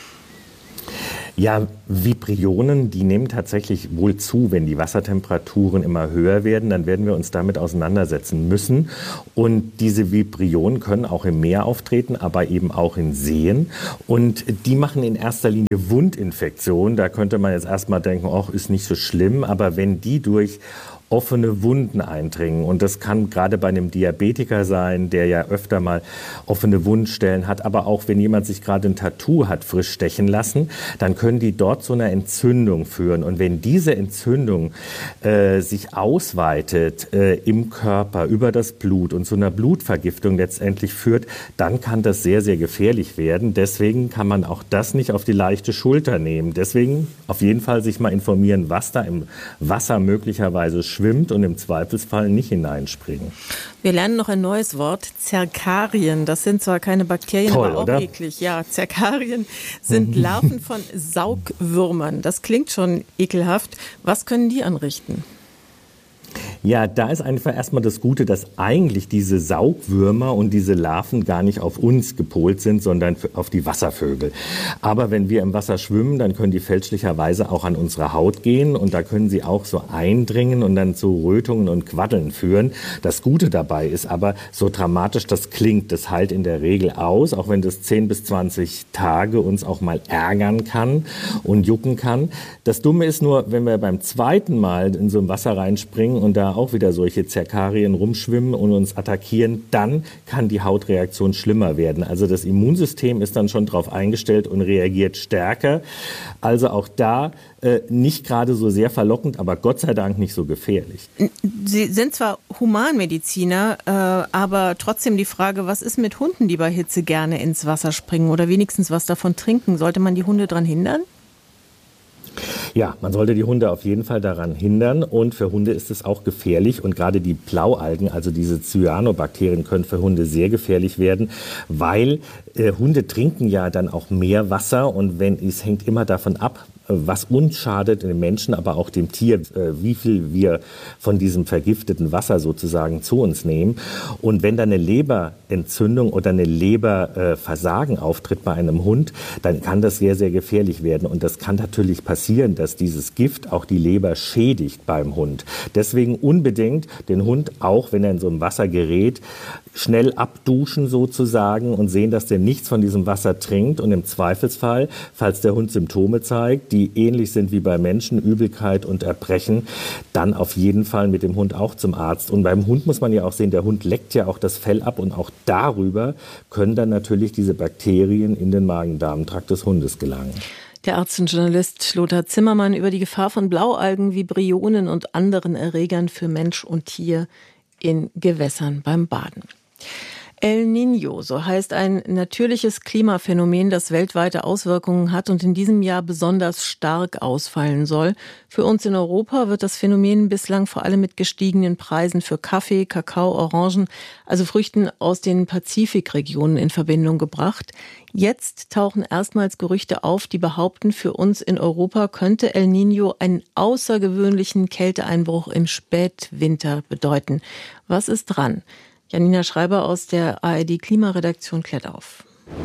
Ja, Vibrionen, die nehmen tatsächlich wohl zu, wenn die Wassertemperaturen immer höher werden, dann werden wir uns damit auseinandersetzen müssen. Und diese Vibrionen können auch im Meer auftreten, aber eben auch in Seen. Und die machen in erster Linie Wundinfektionen. Da könnte man jetzt erstmal denken, ach, ist nicht so schlimm. Aber wenn die durch offene Wunden eindringen. Und das kann gerade bei einem Diabetiker sein, der ja öfter mal offene Wundstellen hat. Aber auch wenn jemand sich gerade ein Tattoo hat frisch stechen lassen, dann können die dort zu einer Entzündung führen. Und wenn diese Entzündung äh, sich ausweitet äh, im Körper über das Blut und zu einer Blutvergiftung letztendlich führt, dann kann das sehr, sehr gefährlich werden. Deswegen kann man auch das nicht auf die leichte Schulter nehmen. Deswegen auf jeden Fall sich mal informieren, was da im Wasser möglicherweise schwimmt und im Zweifelsfall nicht hineinspringen. Wir lernen noch ein neues Wort, Zerkarien. Das sind zwar keine Bakterien, Toll, aber auch oder? eklig. Ja, Zerkarien sind Larven von Saugwürmern. Das klingt schon ekelhaft. Was können die anrichten? Ja, da ist einfach erstmal das Gute, dass eigentlich diese Saugwürmer und diese Larven gar nicht auf uns gepolt sind, sondern auf die Wasservögel. Aber wenn wir im Wasser schwimmen, dann können die fälschlicherweise auch an unsere Haut gehen und da können sie auch so eindringen und dann zu Rötungen und Quaddeln führen. Das Gute dabei ist aber, so dramatisch das klingt, das heilt in der Regel aus, auch wenn das zehn bis zwanzig Tage uns auch mal ärgern kann und jucken kann. Das Dumme ist nur, wenn wir beim zweiten Mal in so ein Wasser reinspringen und da auch wieder solche Zerkarien rumschwimmen und uns attackieren, dann kann die Hautreaktion schlimmer werden. Also das Immunsystem ist dann schon darauf eingestellt und reagiert stärker. Also auch da äh, nicht gerade so sehr verlockend, aber Gott sei Dank nicht so gefährlich. Sie sind zwar Humanmediziner, äh, aber trotzdem die Frage, was ist mit Hunden, die bei Hitze gerne ins Wasser springen oder wenigstens was davon trinken? Sollte man die Hunde daran hindern? Ja, man sollte die Hunde auf jeden Fall daran hindern und für Hunde ist es auch gefährlich und gerade die Blaualgen, also diese Cyanobakterien, können für Hunde sehr gefährlich werden, weil äh, Hunde trinken ja dann auch mehr Wasser und wenn es hängt immer davon ab, was uns schadet, den Menschen, aber auch dem Tier, wie viel wir von diesem vergifteten Wasser sozusagen zu uns nehmen. Und wenn da eine Leberentzündung oder eine Leberversagen auftritt bei einem Hund, dann kann das sehr, sehr gefährlich werden. Und das kann natürlich passieren, dass dieses Gift auch die Leber schädigt beim Hund. Deswegen unbedingt den Hund, auch wenn er in so einem Wasser gerät, schnell abduschen sozusagen und sehen, dass der nichts von diesem Wasser trinkt. Und im Zweifelsfall, falls der Hund Symptome zeigt, die ähnlich sind wie bei Menschen, Übelkeit und Erbrechen, dann auf jeden Fall mit dem Hund auch zum Arzt. Und beim Hund muss man ja auch sehen, der Hund leckt ja auch das Fell ab und auch darüber können dann natürlich diese Bakterien in den Magen-Darm-Trakt des Hundes gelangen. Der Arzt und Journalist Lothar Zimmermann über die Gefahr von Blaualgen, Vibrionen und anderen Erregern für Mensch und Tier in Gewässern beim Baden. El Niño, so heißt ein natürliches Klimaphänomen, das weltweite Auswirkungen hat und in diesem Jahr besonders stark ausfallen soll. Für uns in Europa wird das Phänomen bislang vor allem mit gestiegenen Preisen für Kaffee, Kakao, Orangen, also Früchten aus den Pazifikregionen in Verbindung gebracht. Jetzt tauchen erstmals Gerüchte auf, die behaupten, für uns in Europa könnte El Niño einen außergewöhnlichen Kälteeinbruch im Spätwinter bedeuten. Was ist dran? Janina Schreiber aus der A R D-Klimaredaktion klärt auf.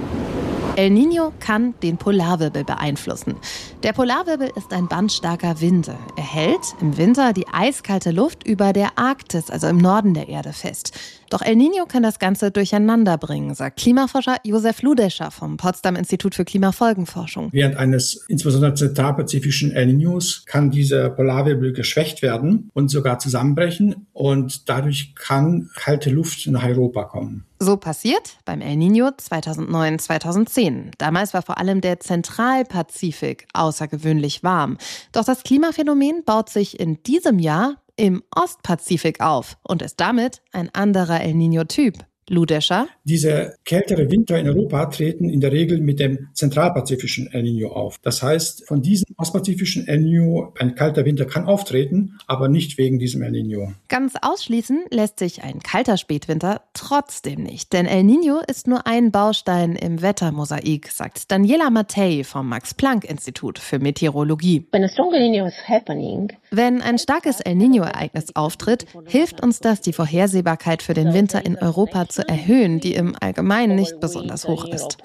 El Niño kann den Polarwirbel beeinflussen. Der Polarwirbel ist ein bandstarker Winde. Er hält im Winter die eiskalte Luft über der Arktis, also im Norden der Erde, fest. Doch El Niño kann das Ganze durcheinander bringen, sagt Klimaforscher Josef Ludescher vom Potsdam Institut für Klimafolgenforschung. Während eines insbesondere zentralpazifischen El Niños kann dieser Polarwirbel geschwächt werden und sogar zusammenbrechen und dadurch kann kalte Luft nach Europa kommen. So passiert beim El Niño zweitausendneun, zweitausendzehn. Damals war vor allem der Zentralpazifik außergewöhnlich warm. Doch das Klimaphänomen baut sich in diesem Jahr im Ostpazifik auf und ist damit ein anderer El Niño-Typ. Ludescher. Diese kältere Winter in Europa treten in der Regel mit dem zentralpazifischen El Niño auf. Das heißt, von diesem ostpazifischen El Niño, ein kalter Winter kann auftreten, aber nicht wegen diesem El Niño. Ganz ausschließen lässt sich ein kalter Spätwinter trotzdem nicht. Denn El Niño ist nur ein Baustein im Wettermosaik, sagt Daniela Mattei vom Max-Planck-Institut für Meteorologie. Wenn ein starkes El Niño-Ereignis auftritt, hilft uns das, die Vorhersehbarkeit für den Winter in Europa zu erhöhen, die im Allgemeinen nicht besonders hoch ist.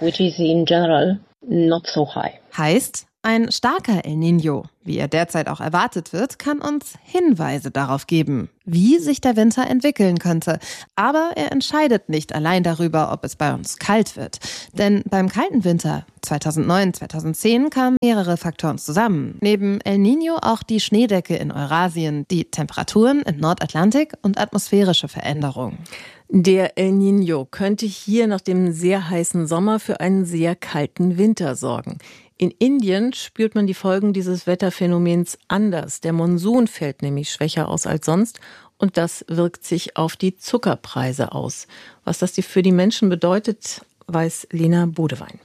Heißt, ein starker El Niño, wie er derzeit auch erwartet wird, kann uns Hinweise darauf geben, wie sich der Winter entwickeln könnte. Aber er entscheidet nicht allein darüber, ob es bei uns kalt wird. Denn beim kalten Winter zweitausendneun, zweitausendzehn kamen mehrere Faktoren zusammen. Neben El Niño auch die Schneedecke in Eurasien, die Temperaturen im Nordatlantik und atmosphärische Veränderungen. Der El Niño könnte hier nach dem sehr heißen Sommer für einen sehr kalten Winter sorgen. In Indien spürt man die Folgen dieses Wetterphänomens anders. Der Monsun fällt nämlich schwächer aus als sonst und das wirkt sich auf die Zuckerpreise aus. Was das für die Menschen bedeutet, weiß Lena Bodewein.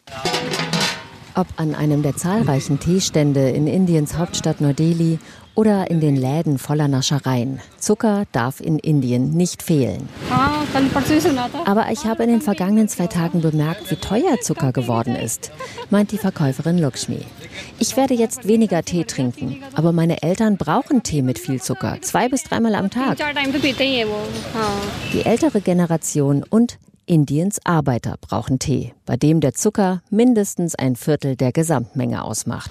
Ob an einem der zahlreichen Teestände in Indiens Hauptstadt Neu-Delhi oder in den Läden voller Naschereien. Zucker darf in Indien nicht fehlen. Aber ich habe in den vergangenen zwei Tagen bemerkt, wie teuer Zucker geworden ist, meint die Verkäuferin Lakshmi. Ich werde jetzt weniger Tee trinken, aber meine Eltern brauchen Tee mit viel Zucker, zwei bis dreimal am Tag. Die ältere Generation und Indiens Arbeiter brauchen Tee, bei dem der Zucker mindestens ein Viertel der Gesamtmenge ausmacht.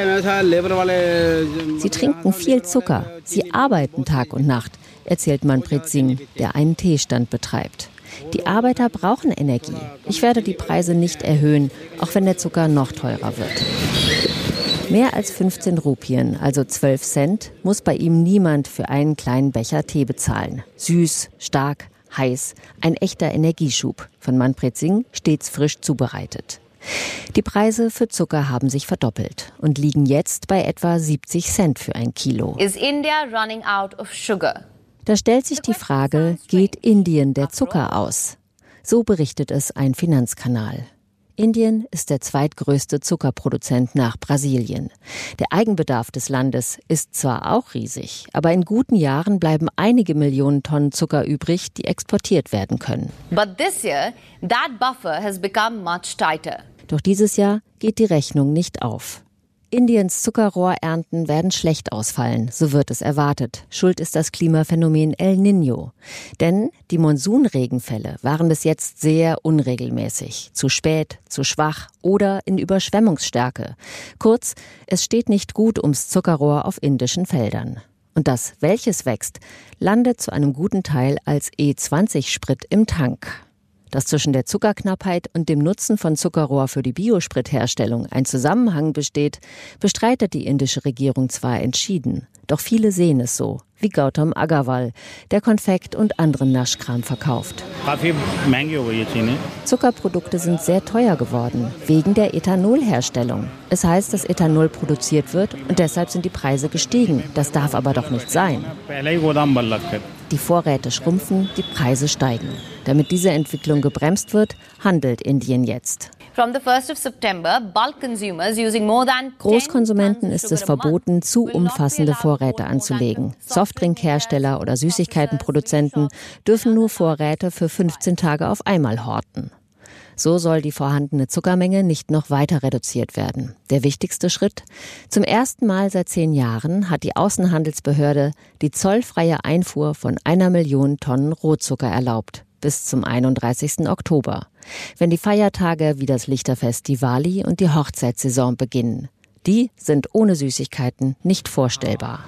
Sie trinken viel Zucker, sie arbeiten Tag und Nacht, erzählt Manpreet Singh, der einen Teestand betreibt. Die Arbeiter brauchen Energie. Ich werde die Preise nicht erhöhen, auch wenn der Zucker noch teurer wird. Mehr als fünfzehn Rupien, also zwölf Cent, muss bei ihm niemand für einen kleinen Becher Tee bezahlen. Süß, stark, heiß, ein echter Energieschub. Von Manpreet Singh stets frisch zubereitet. Die Preise für Zucker haben sich verdoppelt und liegen jetzt bei etwa siebzig Cent für ein Kilo. Is India running out of sugar? Da stellt sich die Frage, geht Indien der Zucker aus? So berichtet es ein Finanzkanal. Indien ist der zweitgrößte Zuckerproduzent nach Brasilien. Der Eigenbedarf des Landes ist zwar auch riesig, aber in guten Jahren bleiben einige Millionen Tonnen Zucker übrig, die exportiert werden können. But this year, that buffer has become much tighter. Doch dieses Jahr geht die Rechnung nicht auf. Indiens Zuckerrohrernten werden schlecht ausfallen, so wird es erwartet. Schuld ist das Klimaphänomen El Niño. Denn die Monsunregenfälle waren bis jetzt sehr unregelmäßig, zu spät, zu schwach oder in Überschwemmungsstärke. Kurz, es steht nicht gut ums Zuckerrohr auf indischen Feldern. Und das, welches wächst, landet zu einem guten Teil als E zwanzig Sprit im Tank. Dass zwischen der Zuckerknappheit und dem Nutzen von Zuckerrohr für die Biospritherstellung ein Zusammenhang besteht, bestreitet die indische Regierung zwar entschieden. Doch viele sehen es so, wie Gautam Agarwal, der Konfekt und anderen Naschkram verkauft. Zuckerprodukte sind sehr teuer geworden, wegen der Ethanolherstellung. Es heißt, dass Ethanol produziert wird und deshalb sind die Preise gestiegen. Das darf aber doch nicht sein. Die Vorräte schrumpfen, die Preise steigen. Damit diese Entwicklung gebremst wird, handelt Indien jetzt. Großkonsumenten ist es verboten, zu umfassende Vorräte anzulegen. Softdrinkhersteller oder Süßigkeitenproduzenten dürfen nur Vorräte für fünfzehn Tage auf einmal horten. So soll die vorhandene Zuckermenge nicht noch weiter reduziert werden. Der wichtigste Schritt? Zum ersten Mal seit zehn Jahren hat die Außenhandelsbehörde die zollfreie Einfuhr von einer Million Tonnen Rohzucker erlaubt. Bis zum einunddreißigsten Oktober, wenn die Feiertage wie das Lichterfest Diwali und die Hochzeitssaison beginnen. Die sind ohne Süßigkeiten nicht vorstellbar.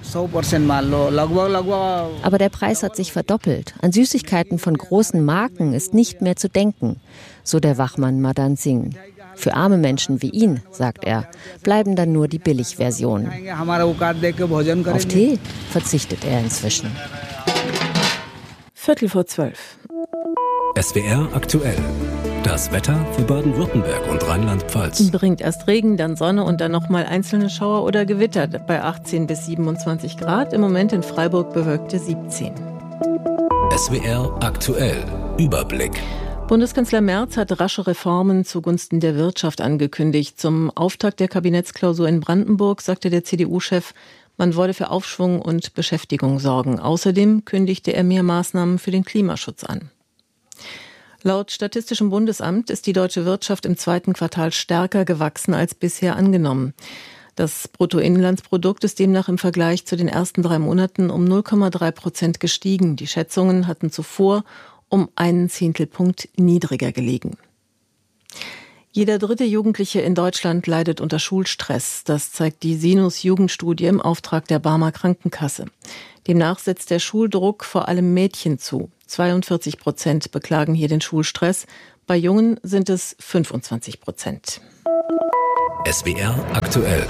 Aber der Preis hat sich verdoppelt. An Süßigkeiten von großen Marken ist nicht mehr zu denken, so der Wachmann Madan Singh. Für arme Menschen wie ihn, sagt er, bleiben dann nur die Billigversionen. Auf Tee verzichtet er inzwischen. Viertel vor zwölf. S W R aktuell. Das Wetter für Baden-Württemberg und Rheinland-Pfalz. Bringt erst Regen, dann Sonne und dann nochmal einzelne Schauer oder Gewitter bei achtzehn bis siebenundzwanzig Grad. Im Moment in Freiburg bewölkte siebzehn. S W R aktuell. Überblick. Bundeskanzler Merz hat rasche Reformen zugunsten der Wirtschaft angekündigt. Zum Auftakt der Kabinettsklausur in Brandenburg sagte der C D U-Chef, man wolle für Aufschwung und Beschäftigung sorgen. Außerdem kündigte er mehr Maßnahmen für den Klimaschutz an. Laut Statistischem Bundesamt ist die deutsche Wirtschaft im zweiten Quartal stärker gewachsen als bisher angenommen. Das Bruttoinlandsprodukt ist demnach im Vergleich zu den ersten drei Monaten um null Komma drei Prozent gestiegen. Die Schätzungen hatten zuvor um einen Zehntelpunkt niedriger gelegen. Jeder dritte Jugendliche in Deutschland leidet unter Schulstress. Das zeigt die Sinus-Jugendstudie im Auftrag der Barmer Krankenkasse. Demnach setzt der Schuldruck vor allem Mädchen zu. zweiundvierzig Prozent beklagen hier den Schulstress. Bei Jungen sind es fünfundzwanzig Prozent. S W R aktuell.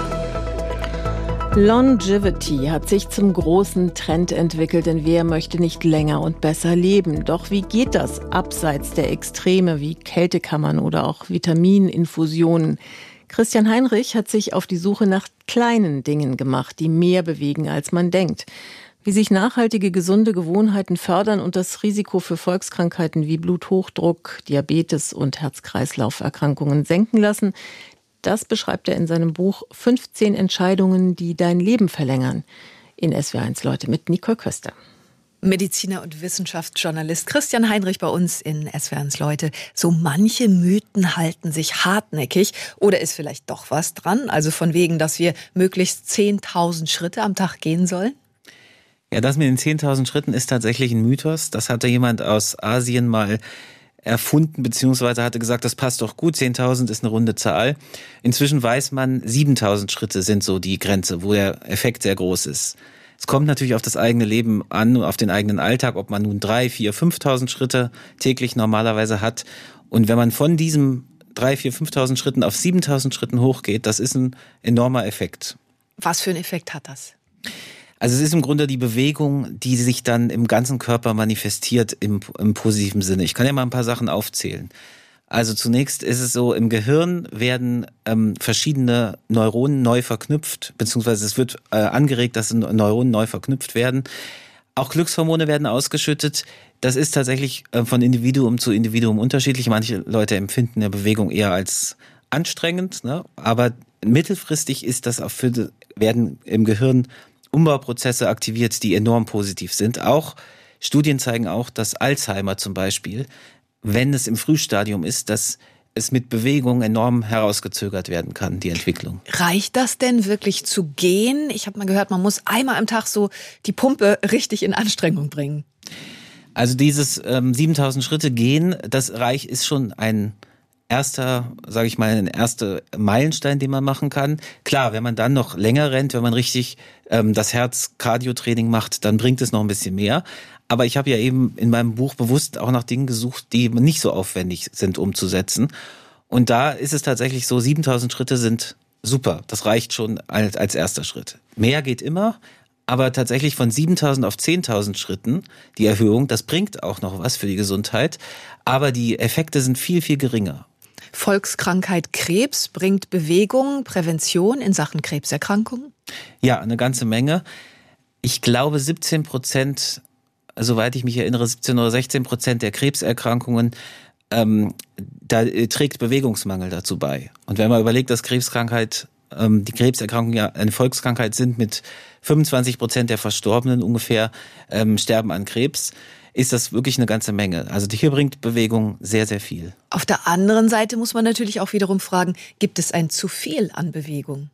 Longevity hat sich zum großen Trend entwickelt, denn wer möchte nicht länger und besser leben? Doch wie geht das abseits der Extreme wie Kältekammern oder auch Vitamininfusionen? Christian Heinrich hat sich auf die Suche nach kleinen Dingen gemacht, die mehr bewegen, als man denkt. Wie sich nachhaltige, gesunde Gewohnheiten fördern und das Risiko für Volkskrankheiten wie Bluthochdruck, Diabetes und Herz-Kreislauf-Erkrankungen senken lassen, das beschreibt er in seinem Buch fünfzehn Entscheidungen, die dein Leben verlängern. In S W R eins Leute mit Nicole Köster. Mediziner und Wissenschaftsjournalist Christian Heinrich bei uns in S W R eins Leute. So manche Mythen halten sich hartnäckig oder ist vielleicht doch was dran? Also von wegen, dass wir möglichst zehntausend Schritte am Tag gehen sollen? Ja, das mit den zehntausend Schritten ist tatsächlich ein Mythos. Das hatte jemand aus Asien mal erfunden, beziehungsweise hatte gesagt, das passt doch gut, zehntausend ist eine runde Zahl. Inzwischen weiß man, siebentausend Schritte sind so die Grenze, wo der Effekt sehr groß ist. Es kommt natürlich auf das eigene Leben an, auf den eigenen Alltag, ob man nun drei, vier, fünftausend Schritte täglich normalerweise hat. Und wenn man von diesem drei, vier, fünftausend Schritten auf siebentausend Schritten hochgeht, das ist ein enormer Effekt. Was für einen Effekt hat das? Also es ist im Grunde die Bewegung, die sich dann im ganzen Körper manifestiert im, im positiven Sinne. Ich kann ja mal ein paar Sachen aufzählen. Also zunächst ist es so, im Gehirn werden ähm, verschiedene Neuronen neu verknüpft, beziehungsweise es wird äh, angeregt, dass Neuronen neu verknüpft werden. Auch Glückshormone werden ausgeschüttet. Das ist tatsächlich äh, von Individuum zu Individuum unterschiedlich. Manche Leute empfinden eine Bewegung eher als anstrengend, ne? Aber mittelfristig ist das auch für, werden im Gehirn Umbauprozesse aktiviert, die enorm positiv sind. Auch Studien zeigen auch, dass Alzheimer zum Beispiel, wenn es im Frühstadium ist, dass es mit Bewegung enorm herausgezögert werden kann, die Entwicklung. Reicht das denn wirklich zu gehen? Ich habe mal gehört, man muss einmal am Tag so die Pumpe richtig in Anstrengung bringen. Also dieses ähm, siebentausend Schritte gehen, das Reich ist schon ein erster, sage ich mal, ein erster Meilenstein, den man machen kann. Klar, wenn man dann noch länger rennt, wenn man richtig ähm, das Herz-Cardio-Training macht, dann bringt es noch ein bisschen mehr. Aber ich habe ja eben in meinem Buch bewusst auch nach Dingen gesucht, die nicht so aufwendig sind umzusetzen. Und da ist es tatsächlich so, siebentausend Schritte sind super. Das reicht schon als, als erster Schritt. Mehr geht immer. Aber tatsächlich von siebentausend auf zehntausend Schritten, die Erhöhung, das bringt auch noch was für die Gesundheit. Aber die Effekte sind viel, viel geringer. Volkskrankheit Krebs bringt Bewegung, Prävention in Sachen Krebserkrankungen? Ja, eine ganze Menge. Ich glaube siebzehn Prozent, soweit ich mich erinnere, siebzehn oder sechzehn Prozent der Krebserkrankungen, ähm, da trägt Bewegungsmangel dazu bei. Und wenn man überlegt, dass Krebskrankheit, ähm, die Krebserkrankungen ja eine Volkskrankheit sind, mit fünfundzwanzig Prozent der Verstorbenen ungefähr ähm, sterben an Krebs, ist das wirklich eine ganze Menge. Also hier bringt Bewegung sehr, sehr viel. Auf der anderen Seite muss man natürlich auch wiederum fragen, gibt es ein zu viel an Bewegung?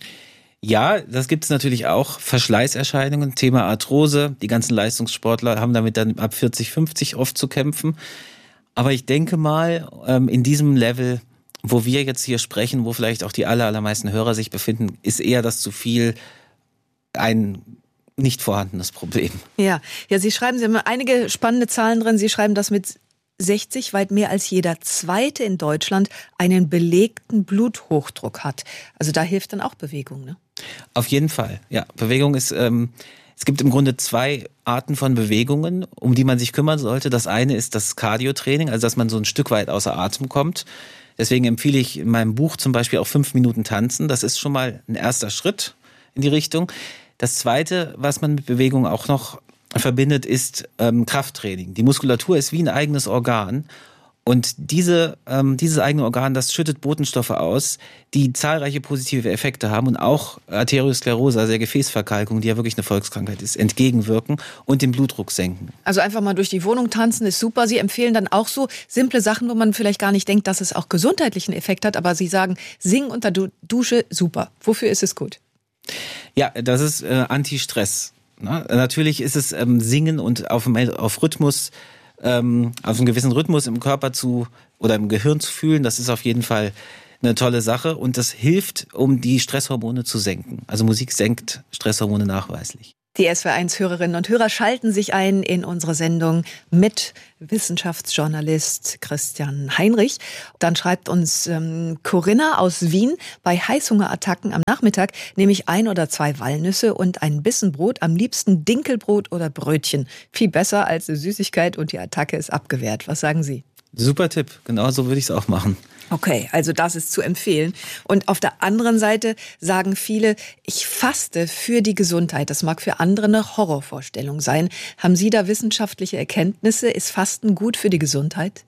Ja, das gibt es natürlich auch. Verschleißerscheinungen, Thema Arthrose. Die ganzen Leistungssportler haben damit dann ab vierzig, fünfzig oft zu kämpfen. Aber ich denke mal, in diesem Level, wo wir jetzt hier sprechen, wo vielleicht auch die aller, allermeisten Hörer sich befinden, ist eher das zu viel ein nicht vorhandenes Problem. Ja, ja, Sie schreiben, Sie haben einige spannende Zahlen drin. Sie schreiben, dass mit sechzig weit mehr als jeder Zweite in Deutschland einen belegten Bluthochdruck hat. Also da hilft dann auch Bewegung, ne? Auf jeden Fall, ja. Bewegung ist, ähm, es gibt im Grunde zwei Arten von Bewegungen, um die man sich kümmern sollte. Das eine ist das Cardio-Training, also dass man so ein Stück weit außer Atem kommt. Deswegen empfehle ich in meinem Buch zum Beispiel auch fünf Minuten tanzen. Das ist schon mal ein erster Schritt in die Richtung. Das Zweite, was man mit Bewegung auch noch verbindet, ist ähm, Krafttraining. Die Muskulatur ist wie ein eigenes Organ. Und diese, ähm, dieses eigene Organ, das schüttet Botenstoffe aus, die zahlreiche positive Effekte haben und auch Arteriosklerose, also der Gefäßverkalkung, die ja wirklich eine Volkskrankheit ist, entgegenwirken und den Blutdruck senken. Also einfach mal durch die Wohnung tanzen ist super. Sie empfehlen dann auch so simple Sachen, wo man vielleicht gar nicht denkt, dass es auch gesundheitlichen Effekt hat, aber Sie sagen, singen unter du- Dusche, super. Wofür ist es gut? Ja, das ist äh, Anti-Stress. Na, natürlich ist es ähm, Singen und auf, auf Rhythmus, ähm, auf einen gewissen Rhythmus im Körper zu oder im Gehirn zu fühlen. Das ist auf jeden Fall eine tolle Sache und das hilft, um die Stresshormone zu senken. Also Musik senkt Stresshormone nachweislich. Die S W R eins Hörerinnen und Hörer schalten sich ein in unsere Sendung mit Wissenschaftsjournalist Christian Heinrich. Dann schreibt uns ähm, Corinna aus Wien, bei Heißhungerattacken am Nachmittag nehme ich ein oder zwei Walnüsse und ein Bissen Brot, am liebsten Dinkelbrot oder Brötchen. Viel besser als eine Süßigkeit und die Attacke ist abgewehrt. Was sagen Sie? Super Tipp, genau so würde ich es auch machen. Okay, also das ist zu empfehlen. Und auf der anderen Seite sagen viele, ich faste für die Gesundheit. Das mag für andere eine Horrorvorstellung sein. Haben Sie da wissenschaftliche Erkenntnisse? Ist Fasten gut für die Gesundheit?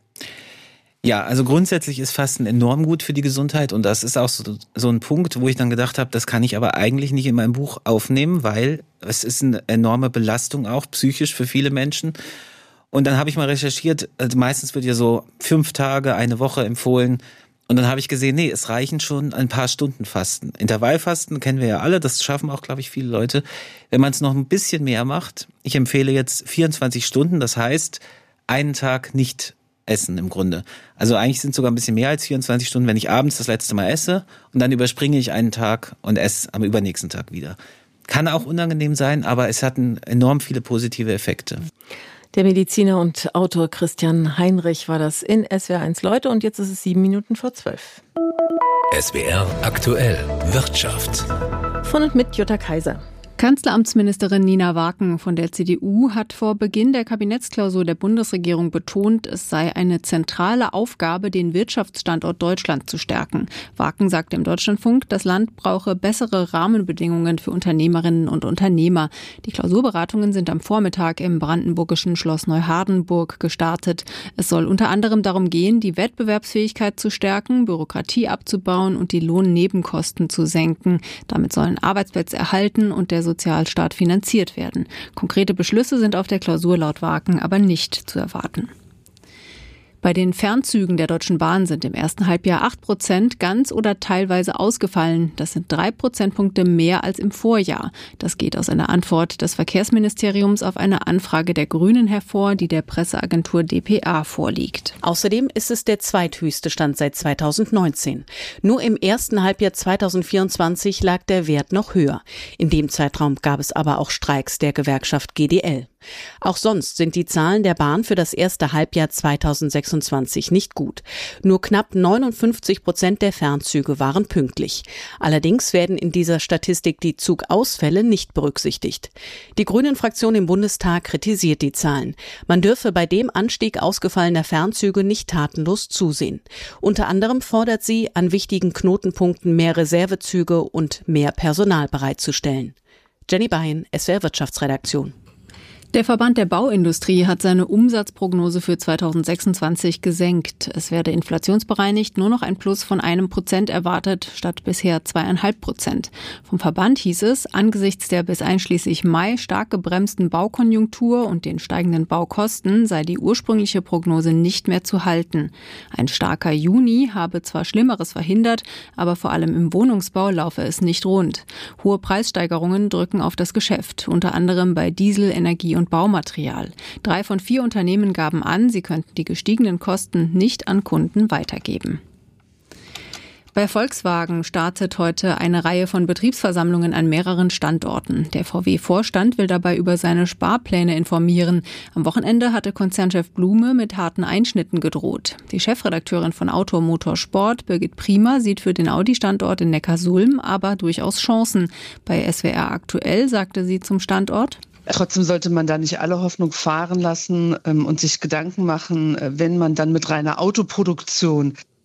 Ja, also grundsätzlich ist Fasten enorm gut für die Gesundheit und das ist auch so, so ein Punkt, wo ich dann gedacht habe, das kann ich aber eigentlich nicht in meinem Buch aufnehmen, weil es ist eine enorme Belastung auch psychisch für viele Menschen. Und dann habe ich mal recherchiert, also meistens wird ja so fünf Tage, eine Woche empfohlen. Und dann habe ich gesehen, nee, es reichen schon ein paar Stunden Fasten. Intervallfasten kennen wir ja alle, das schaffen auch, glaube ich, viele Leute. Wenn man es noch ein bisschen mehr macht, ich empfehle jetzt vierundzwanzig Stunden, das heißt, einen Tag nicht essen im Grunde. Also eigentlich sind es sogar ein bisschen mehr als vierundzwanzig Stunden, wenn ich abends das letzte Mal esse und dann überspringe ich einen Tag und esse am übernächsten Tag wieder. Kann auch unangenehm sein, aber es hat enorm viele positive Effekte. Der Mediziner und Autor Christian Heinrich war das in S W R eins Leute und jetzt ist es sieben Minuten vor zwölf. S W R aktuell Wirtschaft. Von und mit Jutta Kaiser. Kanzleramtsministerin Nina Waken von der C D U hat vor Beginn der Kabinettsklausur der Bundesregierung betont, es sei eine zentrale Aufgabe, den Wirtschaftsstandort Deutschland zu stärken. Waken sagte im Deutschlandfunk, das Land brauche bessere Rahmenbedingungen für Unternehmerinnen und Unternehmer. Die Klausurberatungen sind am Vormittag im brandenburgischen Schloss Neuhardenburg gestartet. Es soll unter anderem darum gehen, die Wettbewerbsfähigkeit zu stärken, Bürokratie abzubauen und die Lohnnebenkosten zu senken. Damit sollen Arbeitsplätze erhalten und der Sozialstaat finanziert werden. Konkrete Beschlüsse sind auf der Klausur laut Waken aber nicht zu erwarten. Bei den Fernzügen der Deutschen Bahn sind im ersten Halbjahr acht Prozent ganz oder teilweise ausgefallen. Das sind drei Prozentpunkte mehr als im Vorjahr. Das geht aus einer Antwort des Verkehrsministeriums auf eine Anfrage der Grünen hervor, die der Presseagentur d p a vorliegt. Außerdem ist es der zweithöchste Stand seit zweitausendneunzehn. Nur im ersten Halbjahr zweitausendvierundzwanzig lag der Wert noch höher. In dem Zeitraum gab es aber auch Streiks der Gewerkschaft G D L. Auch sonst sind die Zahlen der Bahn für das erste Halbjahr zweitausendsechsundzwanzig nicht gut. Nur knapp neunundfünfzig Prozent der Fernzüge waren pünktlich. Allerdings werden in dieser Statistik die Zugausfälle nicht berücksichtigt. Die Grünen-Fraktion im Bundestag kritisiert die Zahlen. Man dürfe bei dem Anstieg ausgefallener Fernzüge nicht tatenlos zusehen. Unter anderem fordert sie, an wichtigen Knotenpunkten mehr Reservezüge und mehr Personal bereitzustellen. Jenny Bein, S W R Wirtschaftsredaktion. Der Verband der Bauindustrie hat seine Umsatzprognose für zweitausendsechsundzwanzig gesenkt. Es werde inflationsbereinigt nur noch ein Plus von einem Prozent erwartet, statt bisher zweieinhalb Prozent. Vom Verband hieß es, angesichts der bis einschließlich Mai stark gebremsten Baukonjunktur und den steigenden Baukosten sei die ursprüngliche Prognose nicht mehr zu halten. Ein starker Juni habe zwar Schlimmeres verhindert, aber vor allem im Wohnungsbau laufe es nicht rund. Hohe Preissteigerungen drücken auf das Geschäft, unter anderem bei Diesel, Energie und Baumaterial. Drei von vier Unternehmen gaben an, sie könnten die gestiegenen Kosten nicht an Kunden weitergeben. Bei Volkswagen startet heute eine Reihe von Betriebsversammlungen an mehreren Standorten. Der V W-Vorstand will dabei über seine Sparpläne informieren. Am Wochenende hatte Konzernchef Blume mit harten Einschnitten gedroht. Die Chefredakteurin von Auto Motor Sport, Birgit Priemer, sieht für den Audi-Standort in Neckarsulm aber durchaus Chancen. Bei S W R aktuell sagte sie zum Standort: Trotzdem sollte man da nicht alle Hoffnung fahren lassen ähm, und sich Gedanken machen, äh, wenn man dann mit reiner Autoproduktion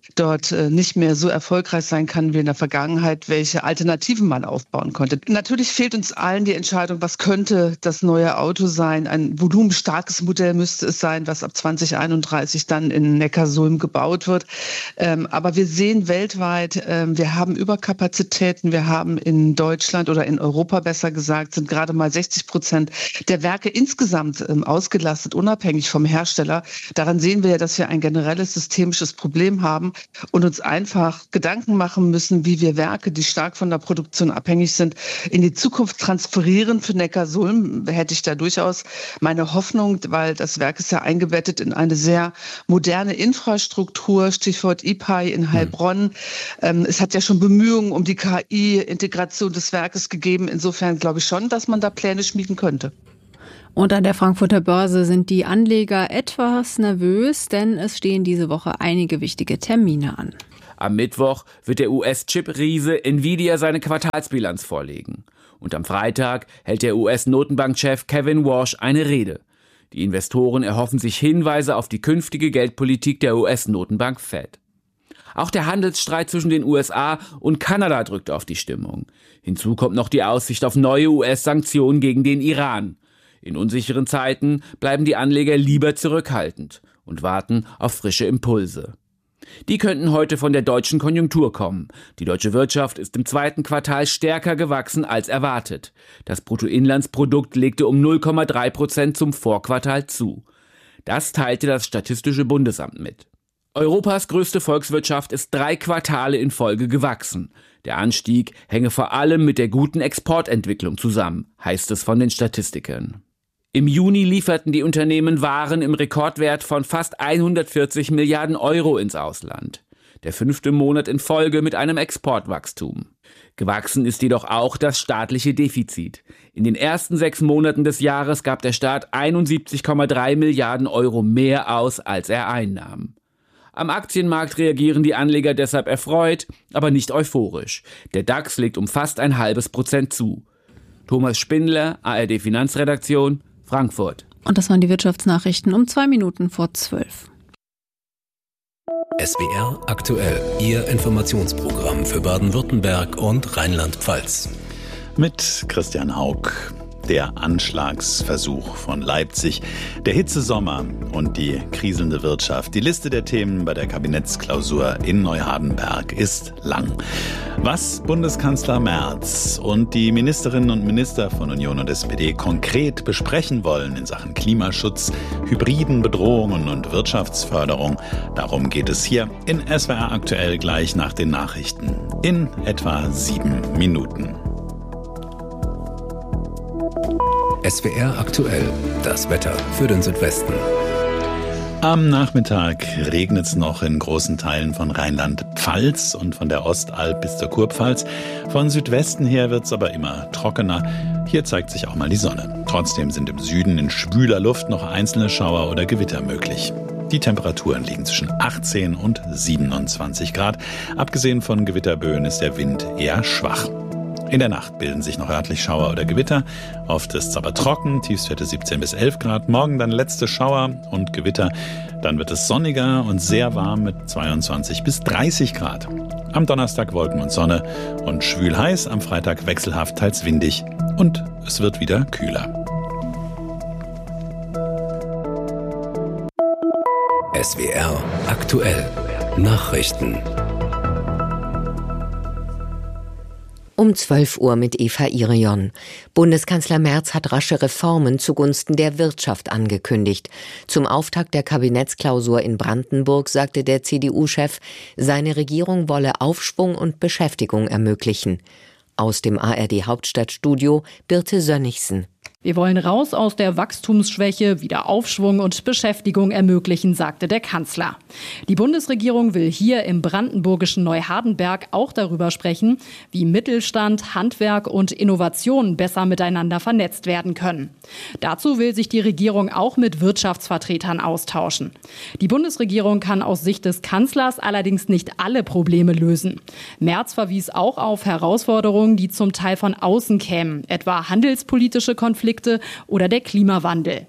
dort nicht mehr so erfolgreich sein kann wie in der Vergangenheit, welche Alternativen man aufbauen konnte. Natürlich fehlt uns allen die Entscheidung, was könnte das neue Auto sein. Ein volumenstarkes Modell müsste es sein, was ab zwanzig einunddreißig dann in Neckarsulm gebaut wird. Aber wir sehen weltweit, wir haben Überkapazitäten. Wir haben in Deutschland oder in Europa besser gesagt, sind gerade mal sechzig Prozent der Werke insgesamt ausgelastet, unabhängig vom Hersteller. Daran sehen wir ja, dass wir ein generelles systemisches Problem haben und uns einfach Gedanken machen müssen, wie wir Werke, die stark von der Produktion abhängig sind, in die Zukunft transferieren. Für Neckarsulm hätte ich da durchaus meine Hoffnung, weil das Werk ist ja eingebettet in eine sehr moderne Infrastruktur, Stichwort I P A I in Heilbronn. Mhm. Es hat ja schon Bemühungen um die K I-Integration des Werkes gegeben. Insofern glaube ich schon, dass man da Pläne schmieden könnte. Und an der Frankfurter Börse sind die Anleger etwas nervös, denn es stehen diese Woche einige wichtige Termine an. Am Mittwoch wird der U S-Chip-Riese Nvidia seine Quartalsbilanz vorlegen. Und am Freitag hält der U S-Notenbankchef Kevin Warsh eine Rede. Die Investoren erhoffen sich Hinweise auf die künftige Geldpolitik der U S-Notenbank Fed. Auch der Handelsstreit zwischen den U S A und Kanada drückt auf die Stimmung. Hinzu kommt noch die Aussicht auf neue U S-Sanktionen gegen den Iran. In unsicheren Zeiten bleiben die Anleger lieber zurückhaltend und warten auf frische Impulse. Die könnten heute von der deutschen Konjunktur kommen. Die deutsche Wirtschaft ist im zweiten Quartal stärker gewachsen als erwartet. Das Bruttoinlandsprodukt legte um null Komma drei Prozent zum Vorquartal zu. Das teilte das Statistische Bundesamt mit. Europas größte Volkswirtschaft ist drei Quartale in Folge gewachsen. Der Anstieg hänge vor allem mit der guten Exportentwicklung zusammen, heißt es von den Statistikern. Im Juni lieferten die Unternehmen Waren im Rekordwert von fast hundertvierzig Milliarden Euro ins Ausland. Der fünfte Monat in Folge mit einem Exportwachstum. Gewachsen ist jedoch auch das staatliche Defizit. In den ersten sechs Monaten des Jahres gab der Staat einundsiebzig Komma drei Milliarden Euro mehr aus, als er einnahm. Am Aktienmarkt reagieren die Anleger deshalb erfreut, aber nicht euphorisch. Der DAX legt um fast ein halbes Prozent zu. Thomas Spindler, A R D Finanzredaktion, Frankfurt. Und das waren die Wirtschaftsnachrichten um zwei Minuten vor zwölf. S W R aktuell, Ihr Informationsprogramm für Baden-Württemberg und Rheinland-Pfalz. Mit Christian Haug. Der Anschlagsversuch von Leipzig, der Hitzesommer und die kriselnde Wirtschaft. Die Liste der Themen bei der Kabinettsklausur in Neuhardenberg ist lang. Was Bundeskanzler Merz und die Ministerinnen und Minister von Union und S P D konkret besprechen wollen in Sachen Klimaschutz, hybriden Bedrohungen und Wirtschaftsförderung, darum geht es hier in S W R aktuell gleich nach den Nachrichten. In etwa sieben Minuten. S W R aktuell, das Wetter für den Südwesten. Am Nachmittag regnet es noch in großen Teilen von Rheinland-Pfalz und von der Ostalb bis zur Kurpfalz. Von Südwesten her wird es aber immer trockener. Hier zeigt sich auch mal die Sonne. Trotzdem sind im Süden in schwüler Luft noch einzelne Schauer oder Gewitter möglich. Die Temperaturen liegen zwischen achtzehn und siebenundzwanzig Grad. Abgesehen von Gewitterböen ist der Wind eher schwach. In der Nacht bilden sich noch örtlich Schauer oder Gewitter. Oft ist es aber trocken, Tiefstwerte siebzehn bis elf Grad. Morgen dann letzte Schauer und Gewitter. Dann wird es sonniger und sehr warm mit zweiundzwanzig bis dreißig Grad. Am Donnerstag Wolken und Sonne und schwül heiß. Am Freitag wechselhaft, teils windig. Und es wird wieder kühler. S W R aktuell. Nachrichten. Um zwölf Uhr mit Eva Irion. Bundeskanzler Merz hat rasche Reformen zugunsten der Wirtschaft angekündigt. Zum Auftakt der Kabinettsklausur in Brandenburg sagte der C D U-Chef, seine Regierung wolle Aufschwung und Beschäftigung ermöglichen. Aus dem A R D-Hauptstadtstudio Birte Sönnigsen. Wir wollen raus aus der Wachstumsschwäche, wieder Aufschwung und Beschäftigung ermöglichen, sagte der Kanzler. Die Bundesregierung will hier im brandenburgischen Neuhardenberg auch darüber sprechen, wie Mittelstand, Handwerk und Innovation besser miteinander vernetzt werden können. Dazu will sich die Regierung auch mit Wirtschaftsvertretern austauschen. Die Bundesregierung kann aus Sicht des Kanzlers allerdings nicht alle Probleme lösen. Merz verwies auch auf Herausforderungen, die zum Teil von außen kämen, etwa handelspolitische Konflikte oder der Klimawandel.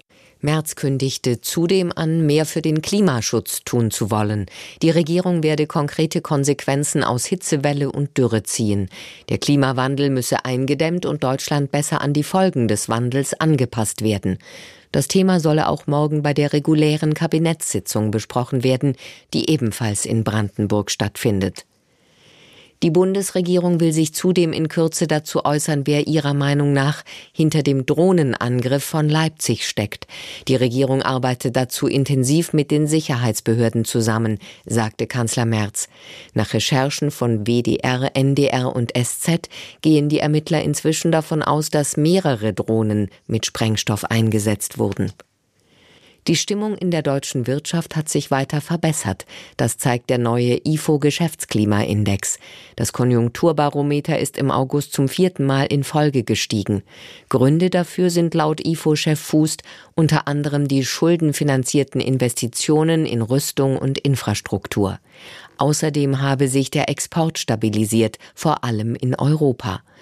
Merz kündigte zudem an, mehr für den Klimaschutz tun zu wollen. Die Regierung werde konkrete Konsequenzen aus Hitzewelle und Dürre ziehen. Der Klimawandel müsse eingedämmt und Deutschland besser an die Folgen des Wandels angepasst werden. Das Thema solle auch morgen bei der regulären Kabinettssitzung besprochen werden, die ebenfalls in Brandenburg stattfindet. Die Bundesregierung will sich zudem in Kürze dazu äußern, wer ihrer Meinung nach hinter dem Drohnenangriff von Leipzig steckt. Die Regierung arbeitet dazu intensiv mit den Sicherheitsbehörden zusammen, sagte Kanzler Merz. Nach Recherchen von W D R, N D R und S Z gehen die Ermittler inzwischen davon aus, dass mehrere Drohnen mit Sprengstoff eingesetzt wurden. Die Stimmung in der deutschen Wirtschaft hat sich weiter verbessert. Das zeigt der neue I F O-Geschäftsklimaindex. Das Konjunkturbarometer ist im August zum vierten Mal in Folge gestiegen. Gründe dafür sind laut I F O-Chef Fußt unter anderem die schuldenfinanzierten Investitionen in Rüstung und Infrastruktur. Außerdem habe sich der Export stabilisiert, vor allem in Europa.